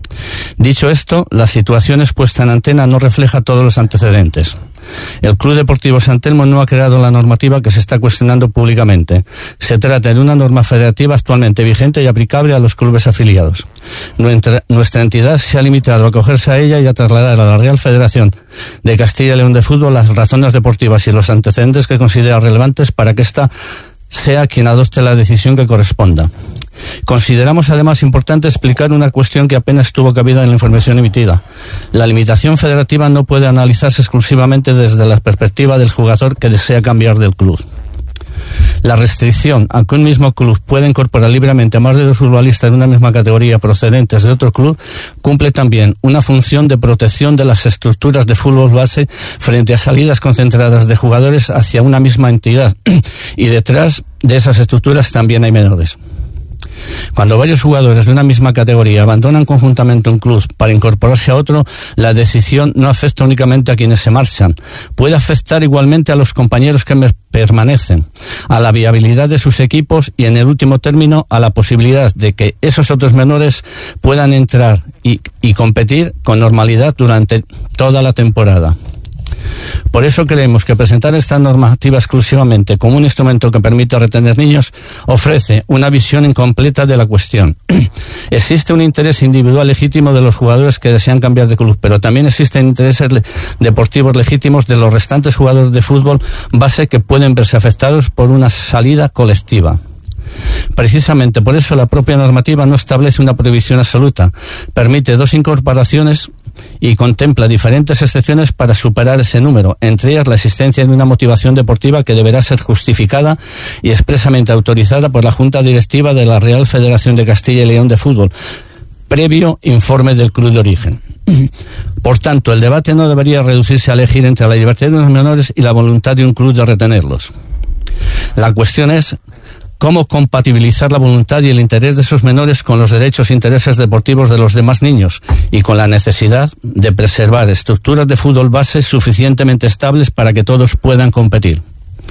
Dicho esto, la situación expuesta en antena no refleja todos los antecedentes. El Club Deportivo San Telmo no ha creado la normativa que se está cuestionando públicamente. Se trata de una norma federativa actualmente vigente y aplicable a los clubes afiliados. Nuestra, nuestra entidad se ha limitado a acogerse a ella y a trasladar a la Real Federación de Castilla y León de Fútbol las razones deportivas y los antecedentes que considera relevantes para que ésta sea quien adopte la decisión que corresponda. Consideramos además importante explicar una cuestión que apenas tuvo cabida en la información emitida. La limitación federativa no puede analizarse exclusivamente desde la perspectiva del jugador que desea cambiar del club. La restricción a que un mismo club pueda incorporar libremente a más de dos futbolistas de una misma categoría procedentes de otro club cumple también una función de protección de las estructuras de fútbol base frente a salidas concentradas de jugadores hacia una misma entidad, y detrás de esas estructuras también hay menores. Cuando varios jugadores de una misma categoría abandonan conjuntamente un club para incorporarse a otro, la decisión no afecta únicamente a quienes se marchan, puede afectar igualmente a los compañeros que permanecen, a la viabilidad de sus equipos y, en el último término, a la posibilidad de que esos otros menores puedan entrar y, y competir con normalidad durante toda la temporada. Por eso creemos que presentar esta normativa exclusivamente como un instrumento que permite retener niños ofrece una visión incompleta de la cuestión. Existe un interés individual legítimo de los jugadores que desean cambiar de club, pero también existen intereses le- deportivos legítimos de los restantes jugadores de fútbol base que pueden verse afectados por una salida colectiva. Precisamente por eso la propia normativa no establece una prohibición absoluta, permite dos incorporaciones y contempla diferentes excepciones para superar ese número, entre ellas la existencia de una motivación deportiva que deberá ser justificada y expresamente autorizada por la Junta Directiva de la Real Federación de Castilla y León de Fútbol, previo informe del club de origen. Por tanto, el debate no debería reducirse a elegir entre la libertad de los menores y la voluntad de un club de retenerlos. La cuestión es cómo compatibilizar la voluntad y el interés de esos menores con los derechos e intereses deportivos de los demás niños y con la necesidad de preservar estructuras de fútbol base suficientemente estables para que todos puedan competir.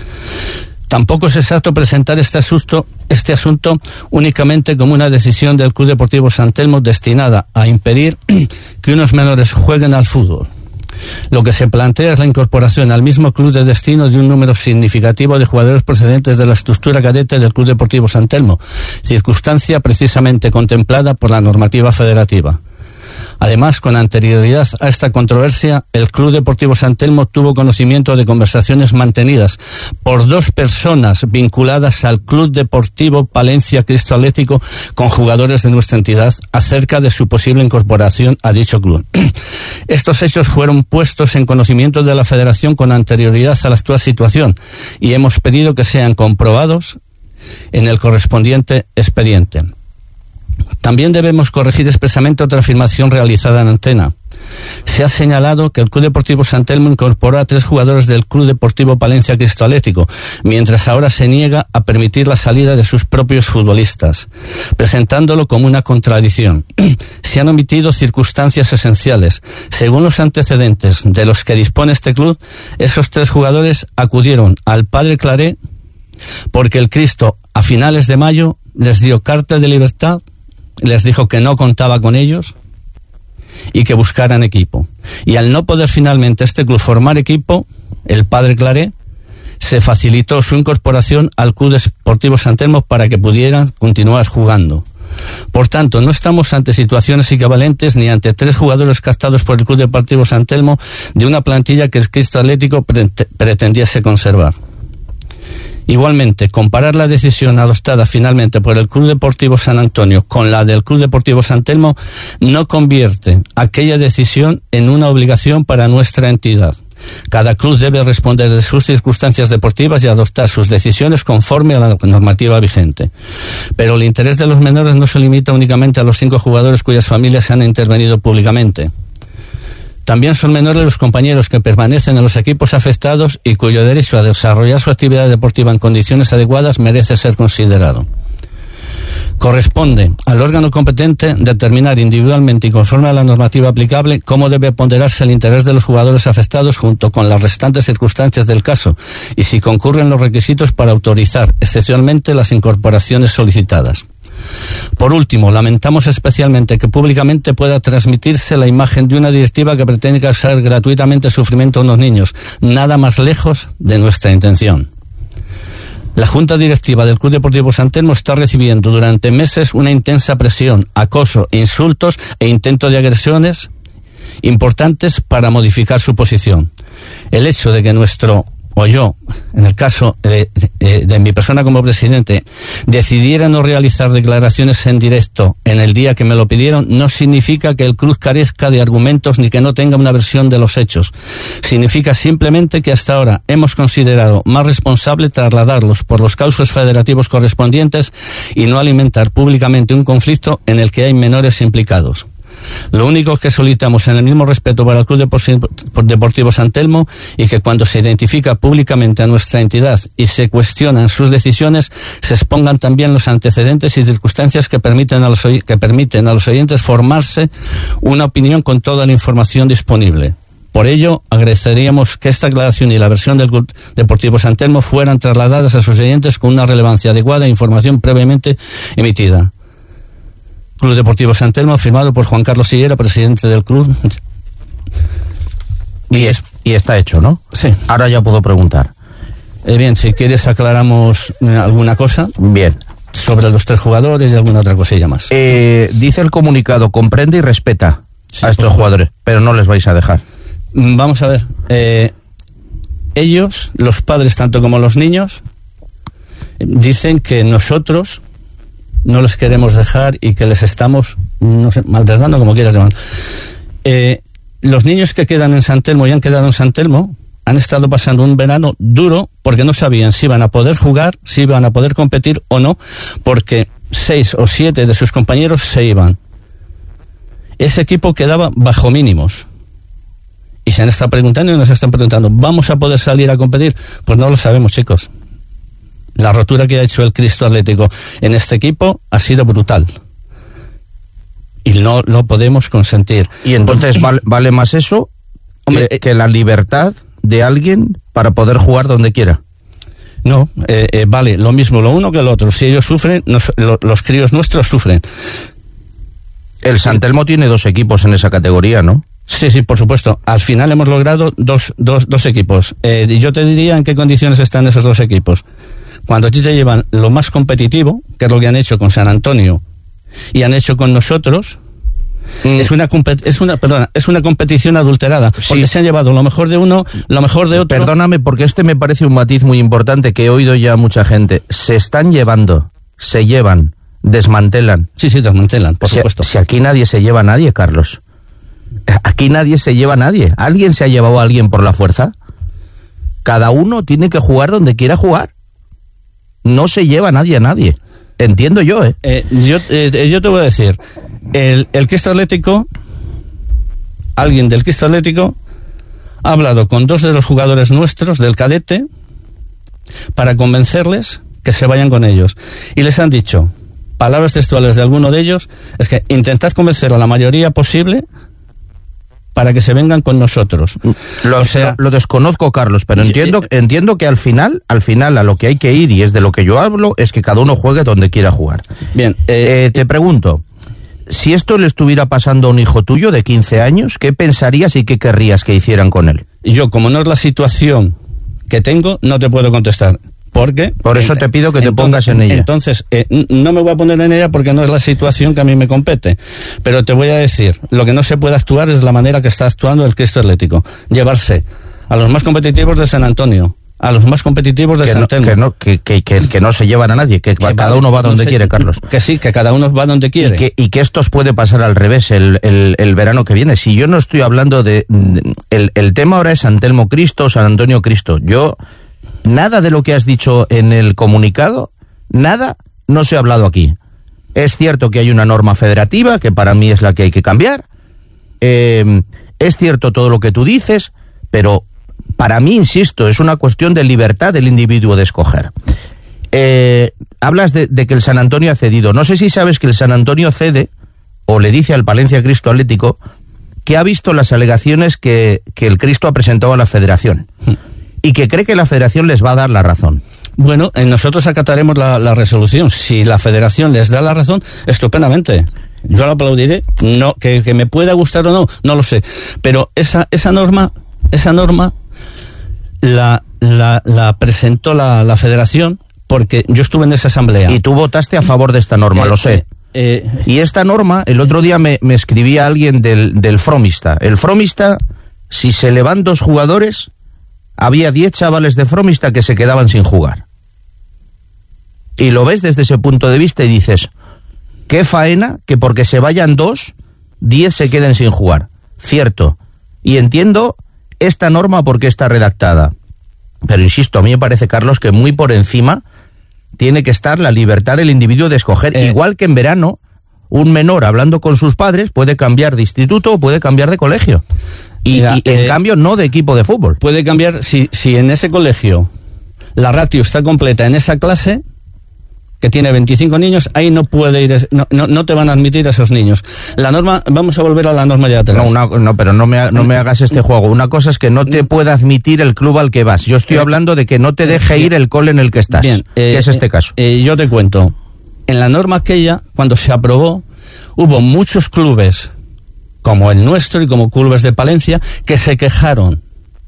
Tampoco es exacto presentar este asunto, este asunto únicamente como una decisión del Club Deportivo San Telmo destinada a impedir que unos menores jueguen al fútbol. Lo que se plantea es la incorporación al mismo club de destino de un número significativo de jugadores procedentes de la estructura cadete del Club Deportivo San Telmo, circunstancia precisamente contemplada por la normativa federativa. Además, con anterioridad a esta controversia, el Club Deportivo San Telmo tuvo conocimiento de conversaciones mantenidas por dos personas vinculadas al Club Deportivo Palencia Cristo Atlético con jugadores de nuestra entidad acerca de su posible incorporación a dicho club. Estos hechos fueron puestos en conocimiento de la Federación con anterioridad a la actual situación y hemos pedido que sean comprobados en el correspondiente expediente. También debemos corregir expresamente otra afirmación realizada en antena. Se ha señalado que el Club Deportivo San Telmo incorporó a tres jugadores del Club Deportivo Palencia Cristo Atlético, mientras ahora se niega a permitir la salida de sus propios futbolistas, presentándolo como una contradicción. Se han omitido circunstancias esenciales. Según los antecedentes de los que dispone este club, esos tres jugadores acudieron al padre Claré porque el Cristo, a finales de mayo, les dio carta de libertad, les dijo que no contaba con ellos y que buscaran equipo. Y al no poder finalmente este club formar equipo, el padre Claré, se facilitó su incorporación al Club Deportivo San Telmo para que pudieran continuar jugando. Por tanto, no estamos ante situaciones equivalentes ni ante tres jugadores captados por el Club Deportivo San Telmo de una plantilla que el Cristo Atlético pretendiese conservar. Igualmente, comparar la decisión adoptada finalmente por el Club Deportivo San Antonio con la del Club Deportivo San Telmo no convierte aquella decisión en una obligación para nuestra entidad. Cada club debe responder de sus circunstancias deportivas y adoptar sus decisiones conforme a la normativa vigente. Pero el interés de los menores no se limita únicamente a los cinco jugadores cuyas familias han intervenido públicamente. También son menores los compañeros que permanecen en los equipos afectados y cuyo derecho a desarrollar su actividad deportiva en condiciones adecuadas merece ser considerado. Corresponde al órgano competente determinar individualmente y conforme a la normativa aplicable cómo debe ponderarse el interés de los jugadores afectados junto con las restantes circunstancias del caso y si concurren los requisitos para autorizar excepcionalmente las incorporaciones solicitadas. Por último, lamentamos especialmente que públicamente pueda transmitirse la imagen de una directiva que pretende causar gratuitamente sufrimiento a unos niños, nada más lejos de nuestra intención. La Junta Directiva del Club Deportivo San Telmo está recibiendo durante meses una intensa presión, acoso, insultos e intentos de agresiones importantes para modificar su posición. El hecho de que nuestro o yo, en el caso de, de, de mi persona como presidente, decidiera no realizar declaraciones en directo en el día que me lo pidieron, no significa que el club carezca de argumentos ni que no tenga una versión de los hechos. Significa simplemente que hasta ahora hemos considerado más responsable trasladarlos por los cauces federativos correspondientes y no alimentar públicamente un conflicto en el que hay menores implicados. Lo único que solicitamos en el mismo respeto para el Club Deportivo San Telmo y que cuando se identifica públicamente a nuestra entidad y se cuestionan sus decisiones, se expongan también los antecedentes y circunstancias que permiten a los, que permiten a los oyentes formarse una opinión con toda la información disponible. Por ello, agradeceríamos que esta aclaración y la versión del Club Deportivo San Telmo fueran trasladadas a sus oyentes con una relevancia adecuada e información previamente emitida. Club Deportivo San Telmo, firmado por Juan Carlos Sillera, presidente del club. Y, es, y está hecho, ¿no? Sí. Ahora ya puedo preguntar. Eh, bien, si quieres aclaramos eh, alguna cosa. Bien. Sobre los tres jugadores y alguna otra cosilla más. Eh, dice el comunicado, comprende y respeta sí, a estos jugadores, pero no les vais a dejar. Vamos a ver. Eh, ellos, los padres tanto como los niños, dicen que nosotros no les queremos dejar y que les estamos, no sé, maltratando, como quieras llamar. Eh, los niños que quedan en San Telmo y han quedado en San Telmo han estado pasando un verano duro porque no sabían si iban a poder jugar, si iban a poder competir o no, porque seis o siete de sus compañeros se iban. Ese equipo quedaba bajo mínimos. Y se han estado preguntando y nos están preguntando, ¿vamos a poder salir a competir? Pues no lo sabemos, chicos. La rotura que ha hecho el Cristo Atlético en este equipo ha sido brutal. Y no lo podemos consentir. Y entonces vale, vale más eso Hombre, que, que la libertad de alguien para poder jugar donde quiera. No, eh, eh, vale lo mismo lo uno que lo otro. Si ellos sufren, nos, lo, los críos nuestros sufren. El San Telmo tiene dos equipos en esa categoría, ¿no? Sí, sí, por supuesto. Al final hemos logrado dos, dos, dos equipos. Eh, y yo te diría en qué condiciones están esos dos equipos. Cuando a ti te llevan lo más competitivo, que es lo que han hecho con San Antonio y han hecho con nosotros, mm. es una es una perdona, es una competición adulterada, sí. Porque se han llevado lo mejor de uno, lo mejor de otro. Perdóname, porque este me parece un matiz muy importante que he oído ya mucha gente. Se están llevando, se llevan, desmantelan. Sí, sí, desmantelan, por si, supuesto. Si aquí nadie se lleva a nadie, Carlos. Aquí nadie se lleva a nadie. ¿Alguien se ha llevado a alguien por la fuerza? Cada uno tiene que jugar donde quiera jugar. No se lleva nadie a nadie. Entiendo yo, ¿eh? eh yo, eh, yo te voy a decir, el, el Cristo Atlético, alguien del Cristo Atlético, ha hablado con dos de los jugadores nuestros del cadete para convencerles que se vayan con ellos. Y les han dicho, palabras textuales de alguno de ellos, es que intentad convencer a la mayoría posible para que se vengan con nosotros. Lo, o sea, lo, lo desconozco, Carlos, pero entiendo, entiendo que al final, al final a lo que hay que ir, y es de lo que yo hablo, es que cada uno juegue donde quiera jugar. Bien, eh, eh, te pregunto, si esto le estuviera pasando a un hijo tuyo de quince años, ¿qué pensarías y qué querrías que hicieran con él? Yo, como no es la situación que tengo, no te puedo contestar. Porque por eso te pido que te entonces, pongas en ella. Entonces, eh, no me voy a poner en ella porque no es la situación que a mí me compete. Pero te voy a decir, lo que no se puede actuar es la manera que está actuando el Cristo Atlético. Llevarse a los más competitivos de San Antonio, a los más competitivos de que San no, Telmo. Que no, que, que, que, que no se llevan a nadie, que, que cada vale, uno va donde no quiere, Carlos. Que sí, que cada uno va donde quiere. Y que, y que esto os puede pasar al revés el, el, el verano que viene. Si yo no estoy hablando de... El, el tema ahora es San Telmo Cristo, San Antonio Cristo. Yo... Nada de lo que has dicho en el comunicado, nada, no se ha hablado aquí. Es cierto que hay una norma federativa, que para mí es la que hay que cambiar. Eh, es cierto todo lo que tú dices, pero para mí, insisto, es una cuestión de libertad del individuo de escoger. Eh, hablas de, de que el San Antonio ha cedido. No sé si sabes que el San Antonio cede, o le dice al Palencia Cristo Atlético, que ha visto las alegaciones que, que el Cristo ha presentado a la Federación. Y que cree que la Federación les va a dar la razón. Bueno, eh, nosotros acataremos la, la resolución. Si la Federación les da la razón, estupendamente. Yo lo aplaudiré. No, que, que me pueda gustar o no, no lo sé. Pero esa, esa norma, esa norma la, la, la presentó la, la Federación porque yo estuve en esa asamblea. Y tú votaste a favor de esta norma, eh, lo sé. Eh, eh, y esta norma, el otro día me, me escribía alguien del, del Fromista. El Fromista, si se le van dos jugadores... había diez chavales de Fromista que se quedaban sin jugar. Y lo ves desde ese punto de vista y dices, qué faena que porque se vayan dos, diez se queden sin jugar. Cierto. Y entiendo esta norma porque está redactada. Pero insisto, a mí me parece, Carlos, que muy por encima tiene que estar la libertad del individuo de escoger. Eh. Igual que en verano, un menor hablando con sus padres puede cambiar de instituto o puede cambiar de colegio. Y, Mira, y en eh, cambio no de equipo de fútbol. Puede cambiar si, si en ese colegio la ratio está completa en esa clase, que tiene veinticinco niños, ahí no puede ir, no, no, no te van a admitir a esos niños. La norma, vamos a volver a la norma de atrás. No, una, no pero no me, no me hagas este juego. Una cosa es que no te pueda admitir el club al que vas. Yo estoy eh, hablando de que no te deje ir el cole en el que estás. Bien, eh, ¿qué es este caso? Eh, yo te cuento. En la norma aquella, cuando se aprobó, hubo muchos clubes, como el nuestro y como clubes de Palencia, que se quejaron.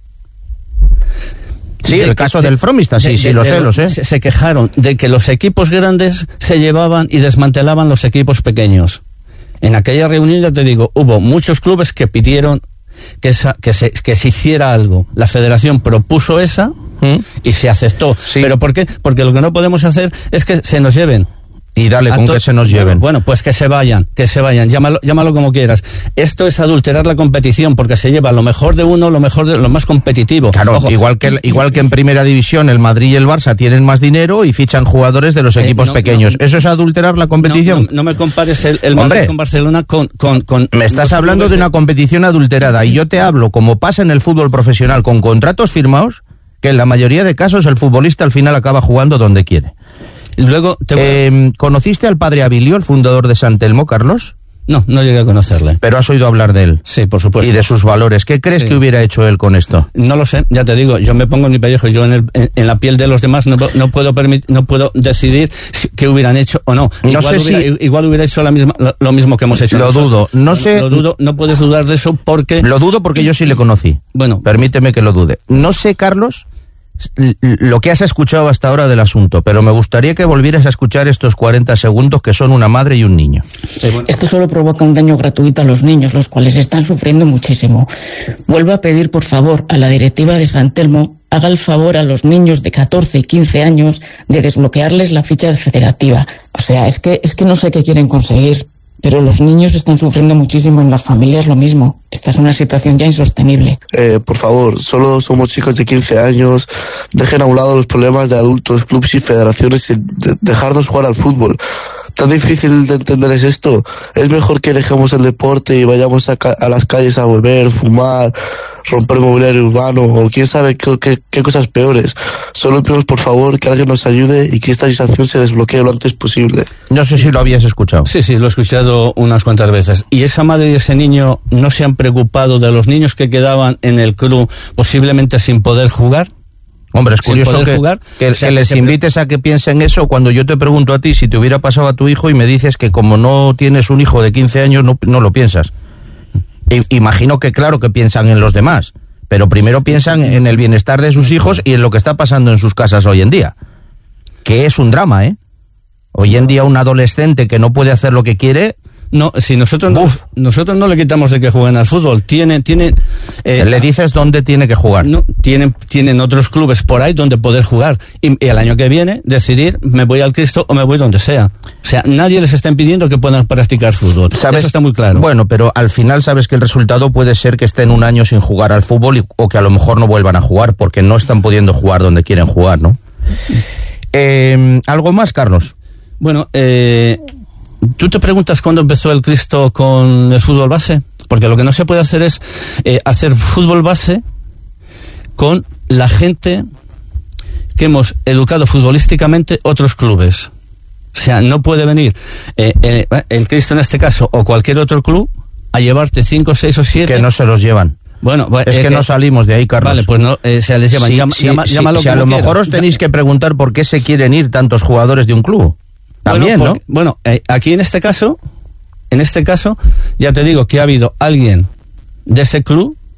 Sí, el caso del Fromista, sí, de, sí, de, lo sé, de, lo sé. Se, se quejaron de que los equipos grandes se llevaban y desmantelaban los equipos pequeños. En aquella reunión, ya te digo, hubo muchos clubes que pidieron que, esa, que, se, que se hiciera algo. La federación propuso esa ¿Mm? y se aceptó. Sí. ¿Pero por qué? Porque lo que no podemos hacer es que se nos lleven. Y dale con que se nos lleven. Bueno, pues que se vayan, que se vayan, llámalo, llámalo como quieras. Esto es adulterar la competición, porque se lleva lo mejor de uno, lo mejor de lo más competitivo. Claro, Ojo. igual que igual que en primera división el Madrid y el Barça tienen más dinero y fichan jugadores de los eh, equipos no, pequeños. No, ¿Eso es adulterar la competición? No, no, no me compares el, el Madrid con Barcelona con, con, con... Me estás hablando de una competición adulterada y yo te hablo, como pasa en el fútbol profesional, con contratos firmados, que en la mayoría de casos el futbolista al final acaba jugando donde quiere. Luego te voy a... eh, ¿Conociste al padre Abilio, el fundador de San Telmo, Carlos? No, no llegué a conocerle. Pero has oído hablar de él. Sí, por supuesto. Y de sus valores. ¿Qué crees sí. que hubiera hecho él con esto? No lo sé, ya te digo, yo me pongo en mi pellejo, yo en, el, en, en la piel de los demás no, no puedo permit, no puedo decidir qué hubieran hecho o no. no igual, sé hubiera, si... igual hubiera hecho la misma, lo, lo mismo que hemos hecho. Lo nosotros. dudo, no sé... Lo dudo, no puedes dudar de eso porque... Lo dudo porque yo sí le conocí. Bueno. Permíteme que lo dude. No sé, Carlos, lo que has escuchado hasta ahora del asunto, pero me gustaría que volvieras a escuchar estos cuarenta segundos que son una madre y un niño. Esto solo provoca un daño gratuito a los niños, los cuales están sufriendo muchísimo. Vuelvo a pedir, por favor, a la directiva de San Telmo, haga el favor a los niños de catorce y quince años de desbloquearles la ficha federativa. O sea, es que, es que no sé qué quieren conseguir. Pero los niños están sufriendo muchísimo, en las familias lo mismo. Esta es una situación ya insostenible. Eh, por favor, solo somos chicos de quince años. Dejen a un lado los problemas de adultos, clubes y federaciones y de dejarnos jugar al fútbol. ¿Tan difícil de entender es esto? Es mejor que dejemos el deporte y vayamos a, ca a las calles a beber, fumar, romper mobiliario urbano o quién sabe qué, qué, qué cosas peores. Solo pedimos por favor que alguien nos ayude y que esta situación se desbloquee lo antes posible. No sé si lo habías escuchado. Sí, sí, lo he escuchado unas cuantas veces. ¿Y esa madre y ese niño no se han preocupado de los niños que quedaban en el club posiblemente sin poder jugar? Hombre, es curioso que, jugar, que, o sea, que les que invites a que piensen eso cuando yo te pregunto a ti si te hubiera pasado a tu hijo y me dices que como no tienes un hijo de quince años no, no lo piensas. I, imagino que claro que piensan en los demás, pero primero piensan en el bienestar de sus hijos y en lo que está pasando en sus casas hoy en día. Que es un drama, ¿eh? Hoy en día un adolescente que no puede hacer lo que quiere... No, si nosotros no, nosotros no le quitamos de que jueguen al fútbol, tienen, tienen, eh, le dices dónde tiene que jugar. No, tienen, tienen otros clubes por ahí donde poder jugar y, y el año que viene decidir me voy al Cristo o me voy donde sea. O sea, nadie les está impidiendo que puedan practicar fútbol. ¿Sabes? Eso está muy claro. Bueno, pero al final sabes que el resultado puede ser que estén un año sin jugar al fútbol y, o que a lo mejor no vuelvan a jugar porque no están pudiendo jugar donde quieren jugar, ¿no? Eh, ¿Algo más, Carlos? Bueno, eh... ¿tú te preguntas cuándo empezó el Cristo con el fútbol base? Porque lo que no se puede hacer es eh, hacer fútbol base con la gente que hemos educado futbolísticamente otros clubes. O sea, no puede venir eh, el, el Cristo en este caso o cualquier otro club a llevarte cinco, seis o siete. Que no se los llevan. Bueno, es eh, que no salimos de ahí, Carlos. Vale, pues no, eh, se les llevan. Sí, llama, sí, llama, sí, llámalo sí, como a lo quiera. mejor os tenéis que preguntar por qué se quieren ir tantos jugadores de un club. También, bueno, porque, ¿no? Bueno, eh, aquí en este caso, en este caso, ya te digo que ha habido alguien de ese club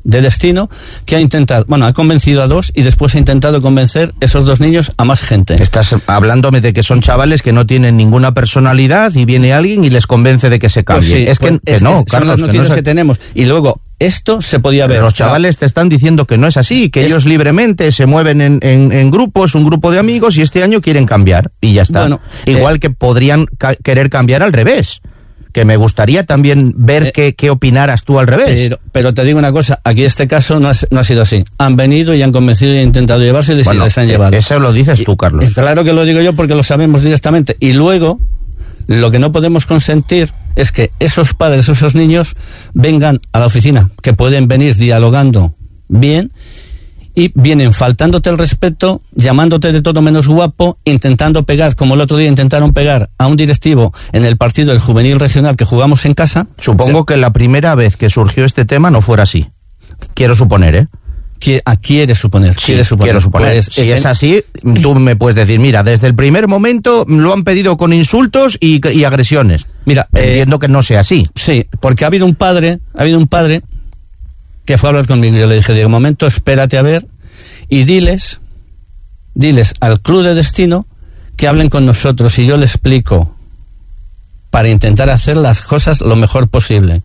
de Destino, que ha intentado, bueno, ha convencido a dos y después ha intentado convencer esos dos niños a más gente. Estás hablándome de que son chavales que no tienen ninguna personalidad y viene alguien y les convence de que se cambien. Pues sí, es que, pues que es, no, es, Carlos, son las noticias que, no que tenemos. Y luego, esto se podía ver. Los chavales te están diciendo que no es así, que es, ellos libremente se mueven en, en, en grupos, un grupo de amigos, y este año quieren cambiar, y ya está. Bueno, Igual eh, que podrían ca querer cambiar al revés. Que me gustaría también ver eh, qué, qué opinaras tú al revés. Pero, pero te digo una cosa, aquí este caso no ha, no ha sido así. Han venido y han convencido y han intentado llevarse y bueno, les han llevado. Eso lo dices tú, Carlos. Y, claro que lo digo yo porque lo sabemos directamente. Y luego, lo que no podemos consentir es que esos padres, esos niños, vengan a la oficina, que pueden venir dialogando bien, y vienen faltándote el respeto, llamándote de todo menos guapo, intentando pegar, como el otro día intentaron pegar a un directivo en el partido del juvenil regional que jugamos en casa. Supongo o sea, que la primera vez que surgió este tema no fuera así. Quiero suponer, ¿eh? Quiere, ah, quiere suponer, sí, quiere suponer. Quiero suponer. Pues, si eh, es así, tú me puedes decir, mira, desde el primer momento lo han pedido con insultos y, y agresiones. Mira, entiendo eh, que no sea así. Sí, porque ha habido un padre, ha habido un padre que fue a hablar conmigo. Yo le dije, de momento, espérate a ver y diles, diles al club de Destino que hablen con nosotros y yo le explico para intentar hacer las cosas lo mejor posible.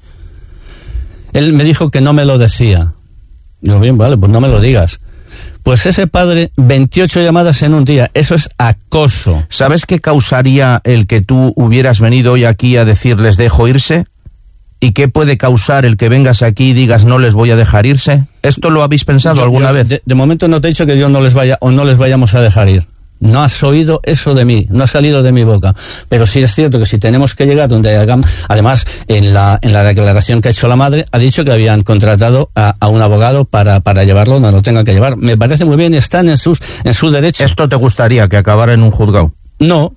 Él me dijo que no me lo decía. Digo, bien, vale, pues no me lo digas. Pues ese padre, veintiocho llamadas en un día, eso es acoso. ¿Sabes qué causaría el que tú hubieras venido hoy aquí a decirles dejo irse? ¿Y qué puede causar el que vengas aquí y digas no les voy a dejar irse? ¿Esto lo habéis pensado yo, alguna yo, vez? De, de momento no te he dicho que yo no les vaya o no les vayamos a dejar ir. No has oído eso de mí, no ha salido de mi boca. Pero sí es cierto que si tenemos que llegar donde hagamos... Además, en la, en la declaración que ha hecho la madre, ha dicho que habían contratado a, a un abogado para, para llevarlo donde lo tengan que llevar. Me parece muy bien, están en sus en su derecho. ¿Esto te gustaría que acabara en un juzgado? No,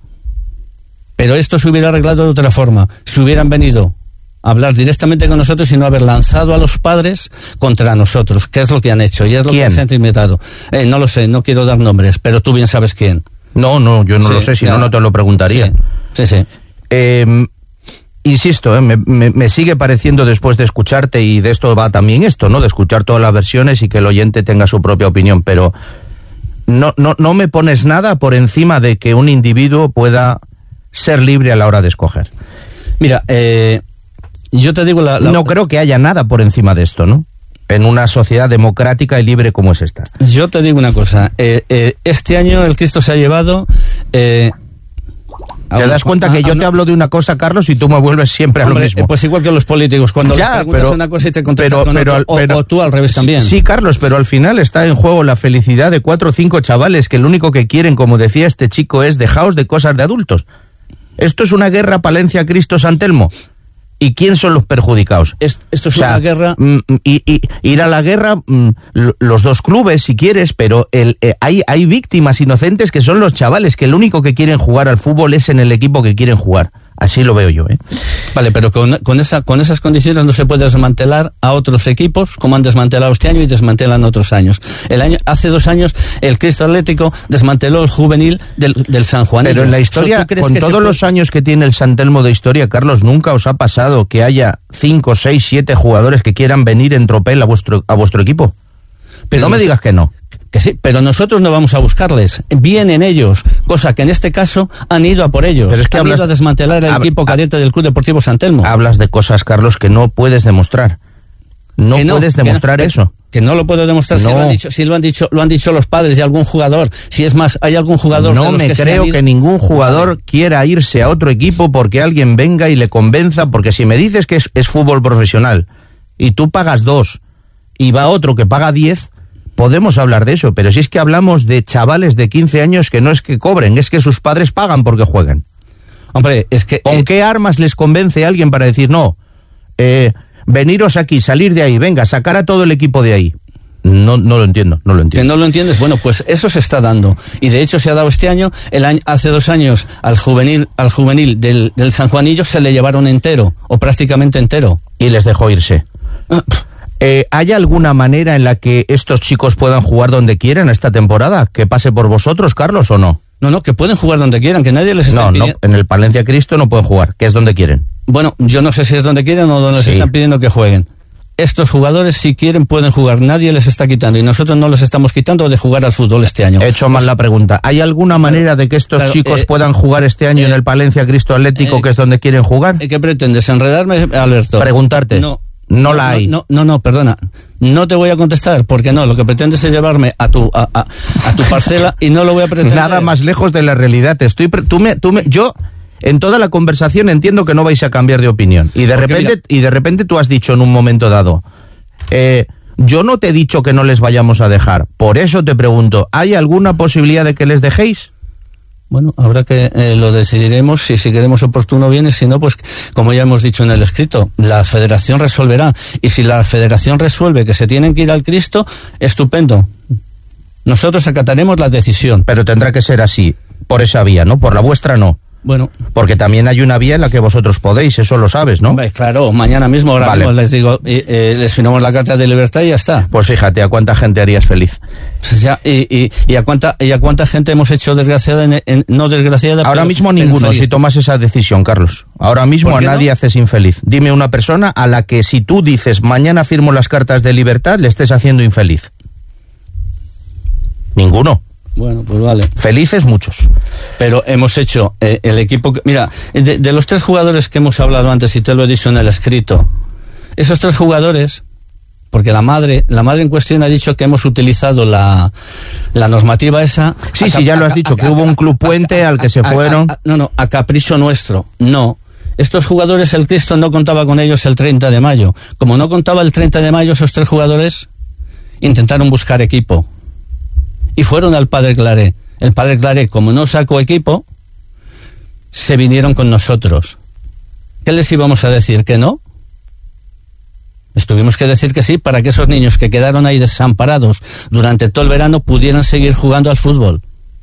pero esto se hubiera arreglado de otra forma. Si hubieran venido hablar directamente con nosotros y no haber lanzado a los padres contra nosotros, que es lo que han hecho y es lo ¿Quién? que se han inventado. Eh, no lo sé, no quiero dar nombres, pero tú bien sabes quién. No, no, yo no sí, lo sé, si no, no te lo preguntaría. Sí, sí. sí. Eh, insisto, eh, me, me, me sigue pareciendo después de escucharte, y de esto va también esto, ¿no? De escuchar todas las versiones y que el oyente tenga su propia opinión, pero no, no, no me pones nada por encima de que un individuo pueda ser libre a la hora de escoger. Mira, eh... yo te digo la, la... No creo que haya nada por encima de esto, ¿no? En una sociedad democrática y libre como es esta. Yo te digo una cosa. Eh, eh, este año el Cristo se ha llevado... Eh, ¿Te das cuenta que yo te hablo de una cosa, Carlos, y tú me vuelves siempre a lo mismo? Eh, pues igual que los políticos, cuando ya, les preguntas pero, una cosa y te contestan pero, con pero, otro, pero, o, o tú al revés también. Sí, Carlos, pero al final está en juego la felicidad de cuatro o cinco chavales que lo único que quieren, como decía este chico, es dejaos de cosas de adultos. Esto es una guerra Palencia-Cristo-San Telmo. ¿Y quién son los perjudicados? Es, esto es o sea, una guerra... Mm, y, y, ir a la guerra, mm, los dos clubes, si quieres, pero el, eh, hay, hay víctimas inocentes que son los chavales, que lo único que quieren jugar al fútbol es en el equipo que quieren jugar. Así lo veo yo, ¿eh? Vale, pero con, con, esa, con esas condiciones no se puede desmantelar a otros equipos como han desmantelado este año y desmantelan otros años. El año hace dos años el Cristo Atlético desmanteló el juvenil del, del San Juanillo. Pero en la historia, con todos los años que tiene el San Telmo de historia, Carlos, ¿nunca os ha pasado que haya cinco, seis, siete jugadores que quieran venir en tropel a vuestro, a vuestro equipo? Pero no me digas que no. Que sí, pero nosotros no vamos a buscarles, vienen ellos, cosa que en este caso han ido a por ellos, pero es que han hablas, ido a desmantelar el hab, equipo cadete del Club Deportivo San Telmo. Hablas de cosas, Carlos, que no puedes demostrar. No, no puedes demostrar que no, eso. Que no lo puedo demostrar no. si, lo han dicho, si lo han dicho, lo han dicho los padres de algún jugador. Si es más, hay algún jugador. No de los me que creo que ningún jugador vale. quiera irse a otro equipo porque alguien venga y le convenza, porque si me dices que es, es fútbol profesional y tú pagas dos y va otro que paga diez, podemos hablar de eso, pero si es que hablamos de chavales de quince años que no es que cobren, es que sus padres pagan porque juegan. Hombre, es que... ¿Con eh... qué armas les convence a alguien para decir, no, eh, veniros aquí, salir de ahí, venga, sacar a todo el equipo de ahí? No, no lo entiendo, no lo entiendo. ¿Que no lo entiendes? Bueno, pues eso se está dando. Y de hecho se ha dado este año, el año hace dos años, al juvenil, al juvenil del, del San Juanillo se le llevaron entero, o prácticamente entero. Y les dejó irse. Ah. Eh, ¿Hay alguna manera en la que estos chicos puedan jugar donde quieran esta temporada? ¿Que pase por vosotros, Carlos, o no? No, no, que pueden jugar donde quieran, que nadie les está no, pidiendo... No, en el Palencia Cristo no pueden jugar, que es donde quieren. Bueno, yo no sé si es donde quieren o donde sí. les están pidiendo que jueguen. estos jugadores, si quieren, pueden jugar. Nadie les está quitando y nosotros no les estamos quitando de jugar al fútbol este año. He hecho mal pues, la pregunta. ¿Hay alguna manera claro, de que estos claro, chicos eh, puedan jugar este año eh, en el Palencia Cristo Atlético, eh, que es donde quieren jugar? ¿Qué pretendes? ¿Enredarme, Alberto? Preguntarte. No. No, no la hay. No, no, no, perdona. No te voy a contestar, porque no. Lo que pretendes es llevarme a tu a, a, a tu parcela y no lo voy a pretender. Nada más lejos de la realidad. Te estoy, tú me, tú me, yo... En toda la conversación entiendo que no vais a cambiar de opinión. Y de repente, mira, y de repente tú has dicho en un momento dado, eh, yo no te he dicho que no les vayamos a dejar. Por eso te pregunto, ¿hay alguna posibilidad de que les dejéis? Bueno, habrá que eh, lo decidiremos, si, si queremos oportuno bien, y si no, pues como ya hemos dicho en el escrito, la federación resolverá. Y si la federación resuelve que se tienen que ir al Cristo, estupendo. Nosotros acataremos la decisión. Pero tendrá que ser así, por esa vía, ¿no? Por la vuestra no. Bueno, porque también hay una vía en la que vosotros podéis, eso lo sabes, ¿no? Hombre, claro, mañana mismo, ahora vale. mismo les digo, eh, eh, les firmamos la carta de libertad y ya está. Pues fíjate, ¿a cuánta gente harías feliz? O sea, y, y, y, a cuánta, y a cuánta gente hemos hecho desgraciada, en, en, no desgraciada. Ahora pero, mismo ninguno, si tomas esa decisión, Carlos. Ahora mismo a nadie no? haces infeliz. Dime una persona a la que si tú dices, mañana firmo las cartas de libertad, le estés haciendo infeliz. Ninguno. Bueno, pues vale. Felices muchos. Pero hemos hecho eh, el equipo... Que, mira, de, de los tres jugadores que hemos hablado antes, y te lo he dicho en el escrito, esos tres jugadores, porque la madre la madre en cuestión ha dicho que hemos utilizado la, la normativa esa... Sí, sí, ya lo has dicho, a, que a, hubo un club puente a, al que se a, fueron... A, no, no, a capricho nuestro, no. Estos jugadores, el Cristo no contaba con ellos el treinta de mayo. Como no contaba el treinta de mayo, esos tres jugadores intentaron buscar equipo. Y fueron al Padre Claré. El Padre Claré, como no sacó equipo, se vinieron con nosotros. ¿Qué les íbamos a decir? ¿Que no? Les tuvimos que decir que sí para que esos niños que quedaron ahí desamparados durante todo el verano pudieran seguir jugando al fútbol.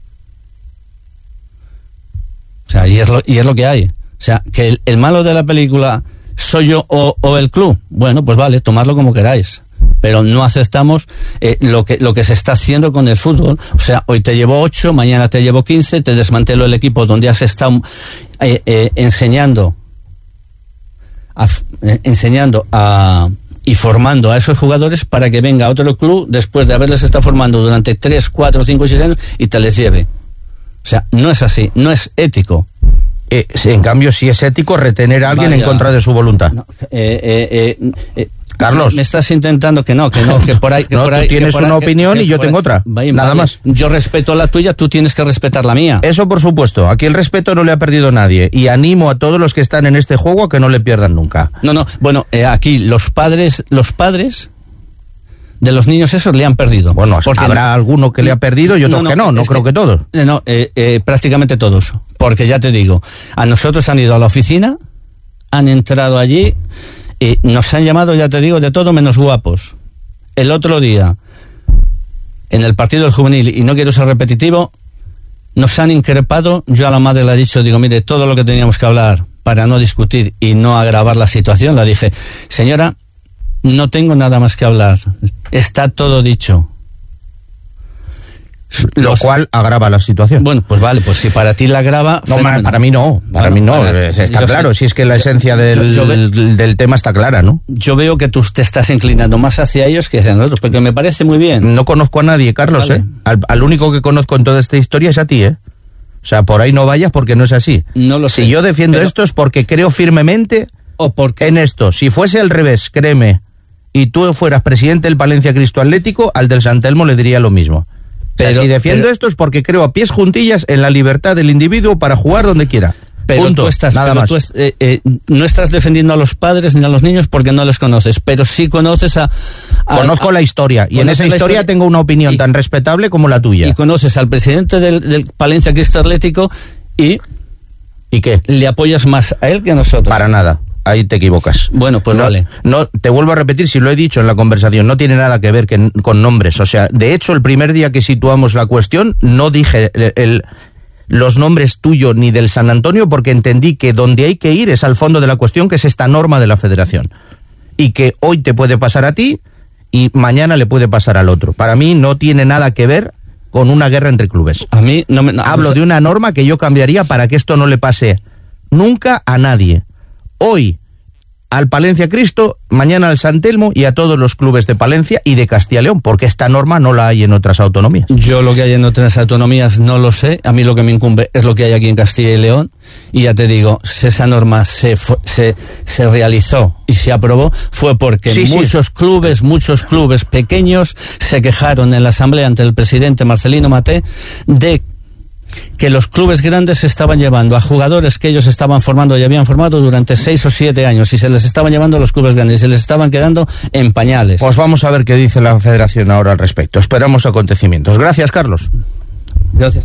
O sea, y es lo, y es lo que hay. O sea, que el, el malo de la película soy yo o, o el club. Bueno, pues vale, tomadlo como queráis. Pero no aceptamos eh, lo que lo que se está haciendo con el fútbol. O sea, hoy te llevo ocho, mañana te llevo quince, te desmantelo el equipo donde has estado eh, eh, enseñando, a, eh, enseñando a, y formando a esos jugadores para que venga otro club después de haberles estado formando durante tres, cuatro, cinco, seis años y te les lleve. O sea, no es así, no es ético. Eh, en cambio, sí es ético retener a alguien Vaya, en contra de su voluntad. No, eh, eh, eh, eh, Carlos. Me estás intentando que no, que no, que por ahí... Que no, por tú ahí, tienes por una ahí, opinión que, y yo que tengo otra, vale, nada vale. más. Yo respeto la tuya, tú tienes que respetar la mía. Eso por supuesto, aquí el respeto no le ha perdido nadie y animo a todos los que están en este juego a que no le pierdan nunca. No, no, bueno, eh, aquí los padres, los padres de los niños esos le han perdido. Bueno, habrá no, alguno que le ha perdido y otros no, no, que no, no creo que, que todos. No, eh, eh, prácticamente todos, porque ya te digo, a nosotros han ido a la oficina, han entrado allí y nos han llamado, ya te digo, de todo menos guapos. El otro día, en el partido del juvenil, y no quiero ser repetitivo, nos han increpado, yo a la madre le he dicho, digo, mire, todo lo que teníamos que hablar para no discutir y no agravar la situación, le dije, señora, no tengo nada más que hablar, está todo dicho. Lo Los, cual agrava la situación. Bueno, pues vale, pues si para ti la agrava... No, fenómeno. Para mí no, para bueno, mí no, para, está claro, sé. Si es que la esencia del, yo, yo ve, del tema está clara, ¿no? Yo veo que tú te estás inclinando más hacia ellos que hacia nosotros, porque me parece muy bien. No conozco a nadie, Carlos, vale. ¿eh? Al, al único que conozco en toda esta historia es a ti, ¿eh? O sea, por ahí no vayas porque no es así. No lo sé. Si yo defiendo pero, esto es porque creo firmemente o porque, en esto. Si fuese al revés, créeme, y tú fueras presidente del Palencia Cristo Atlético, al del San Telmo le diría lo mismo. Pero, o sea, si defiendo pero, esto es porque creo a pies juntillas en la libertad del individuo para jugar donde quiera. Pero Punto, tú, estás, nada pero más. tú es, eh, eh, no estás defendiendo a los padres ni a los niños porque no les conoces, pero sí conoces a... a Conozco a, la historia y en esa historia, historia tengo una opinión y, tan respetable como la tuya. Y conoces al presidente del, del Palencia Cristo Atlético y... ¿Y qué? Le apoyas más a él que a nosotros. Para nada. Ahí te equivocas. Bueno, pues no, vale. No, te vuelvo a repetir, si lo he dicho en la conversación, no tiene nada que ver que, con nombres. O sea, de hecho, el primer día que situamos la cuestión, no dije el, el, los nombres tuyos ni del San Antonio, porque entendí que donde hay que ir es al fondo de la cuestión, que es esta norma de la federación. Y que hoy te puede pasar a ti y mañana le puede pasar al otro. Para mí no tiene nada que ver con una guerra entre clubes. A mí no me... No, Hablo no sé. de una norma que yo cambiaría para que esto no le pase nunca a nadie. Hoy, al Palencia Cristo, mañana al San Telmo y a todos los clubes de Palencia y de Castilla y León, porque esta norma no la hay en otras autonomías. Yo lo que hay en otras autonomías no lo sé, a mí lo que me incumbe es lo que hay aquí en Castilla y León, y ya te digo, si esa norma se, se, se realizó y se aprobó, fue porque sí, muchos sí. clubes, muchos clubes pequeños se quejaron en la asamblea ante el presidente Marcelino Maté de que los clubes grandes estaban llevando a jugadores que ellos estaban formando y habían formado durante seis o siete años y se les estaban llevando a los clubes grandes y se les estaban quedando en pañales. Pues vamos a ver qué dice la Federación ahora al respecto. Esperamos acontecimientos. Gracias, Carlos. Gracias.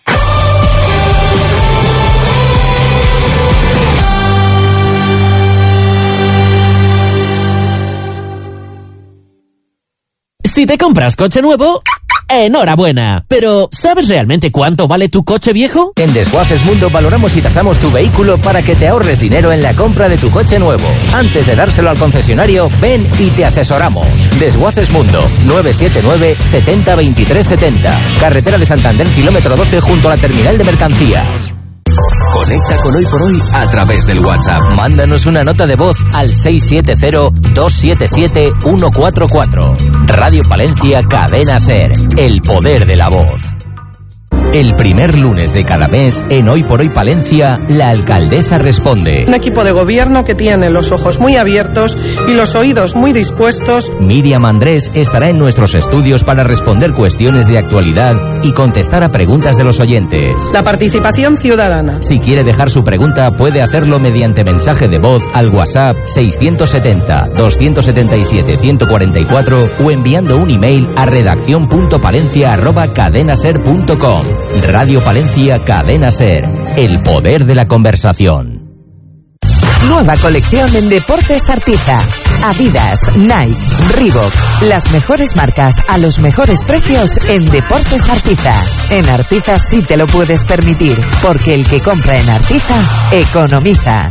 Si te compras coche nuevo, enhorabuena. Pero, ¿sabes realmente cuánto vale tu coche viejo? En Desguaces Mundo valoramos y tasamos tu vehículo para que te ahorres dinero en la compra de tu coche nuevo. Antes de dárselo al concesionario, ven y te asesoramos. Desguaces Mundo, nueve siete nueve, setenta, veintitrés setenta. Carretera de Santander, kilómetro doce, junto a la terminal de mercancías. Conecta con Hoy por Hoy a través del WhatsApp. Mándanos una nota de voz al seis siete cero, dos siete siete, uno cuatro cuatro. Radio Palencia, Cadena SER. El poder de la voz. El primer lunes de cada mes, en Hoy por Hoy Palencia, la alcaldesa responde. Un equipo de gobierno que tiene los ojos muy abiertos y los oídos muy dispuestos. Miriam Andrés estará en nuestros estudios para responder cuestiones de actualidad y contestar a preguntas de los oyentes. La participación ciudadana. Si quiere dejar su pregunta, puede hacerlo mediante mensaje de voz al WhatsApp seiscientos setenta, doscientos setenta y siete, ciento cuarenta y cuatro o enviando un email a redacción punto palencia arroba cadenaser punto com. Radio Palencia, Cadena SER. El poder de la conversación. Nueva colección en Deportes Artiza. Adidas, Nike, Reebok. Las mejores marcas a los mejores precios en Deportes Artiza. En Artiza sí te lo puedes permitir, porque el que compra en Artiza, economiza.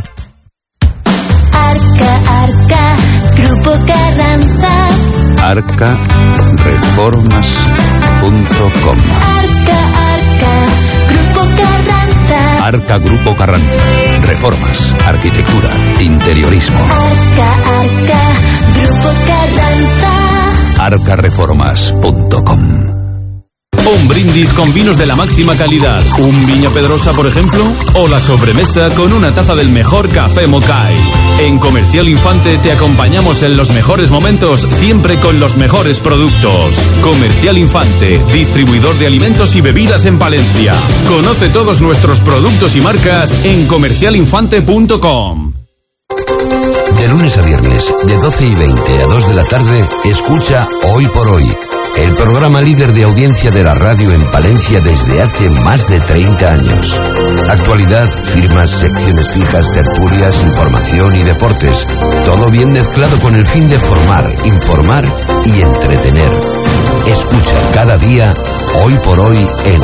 Arca, Arca, Grupo Carranza. arca reformas punto com. Arca, Arca, Grupo Carranza. Arca Grupo Carranza. Reformas, arquitectura, interiorismo. Arca, Arca, Grupo Carranza. arca reformas punto com. Un brindis con vinos de la máxima calidad. Un Viña Pedrosa, por ejemplo. O la sobremesa con una taza del mejor café Mokai. En Comercial Infante te acompañamos en los mejores momentos, siempre con los mejores productos. Comercial Infante, distribuidor de alimentos y bebidas en Palencia. Conoce todos nuestros productos y marcas en comercial infante punto com. De lunes a viernes, de doce y veinte a dos de la tarde, escucha Hoy por Hoy, el programa líder de audiencia de la radio en Palencia desde hace más de treinta años. Actualidad, firmas, secciones fijas, tertulias, información y deportes. Todo bien mezclado con el fin de formar, informar y entretener. Escucha cada día Hoy por Hoy en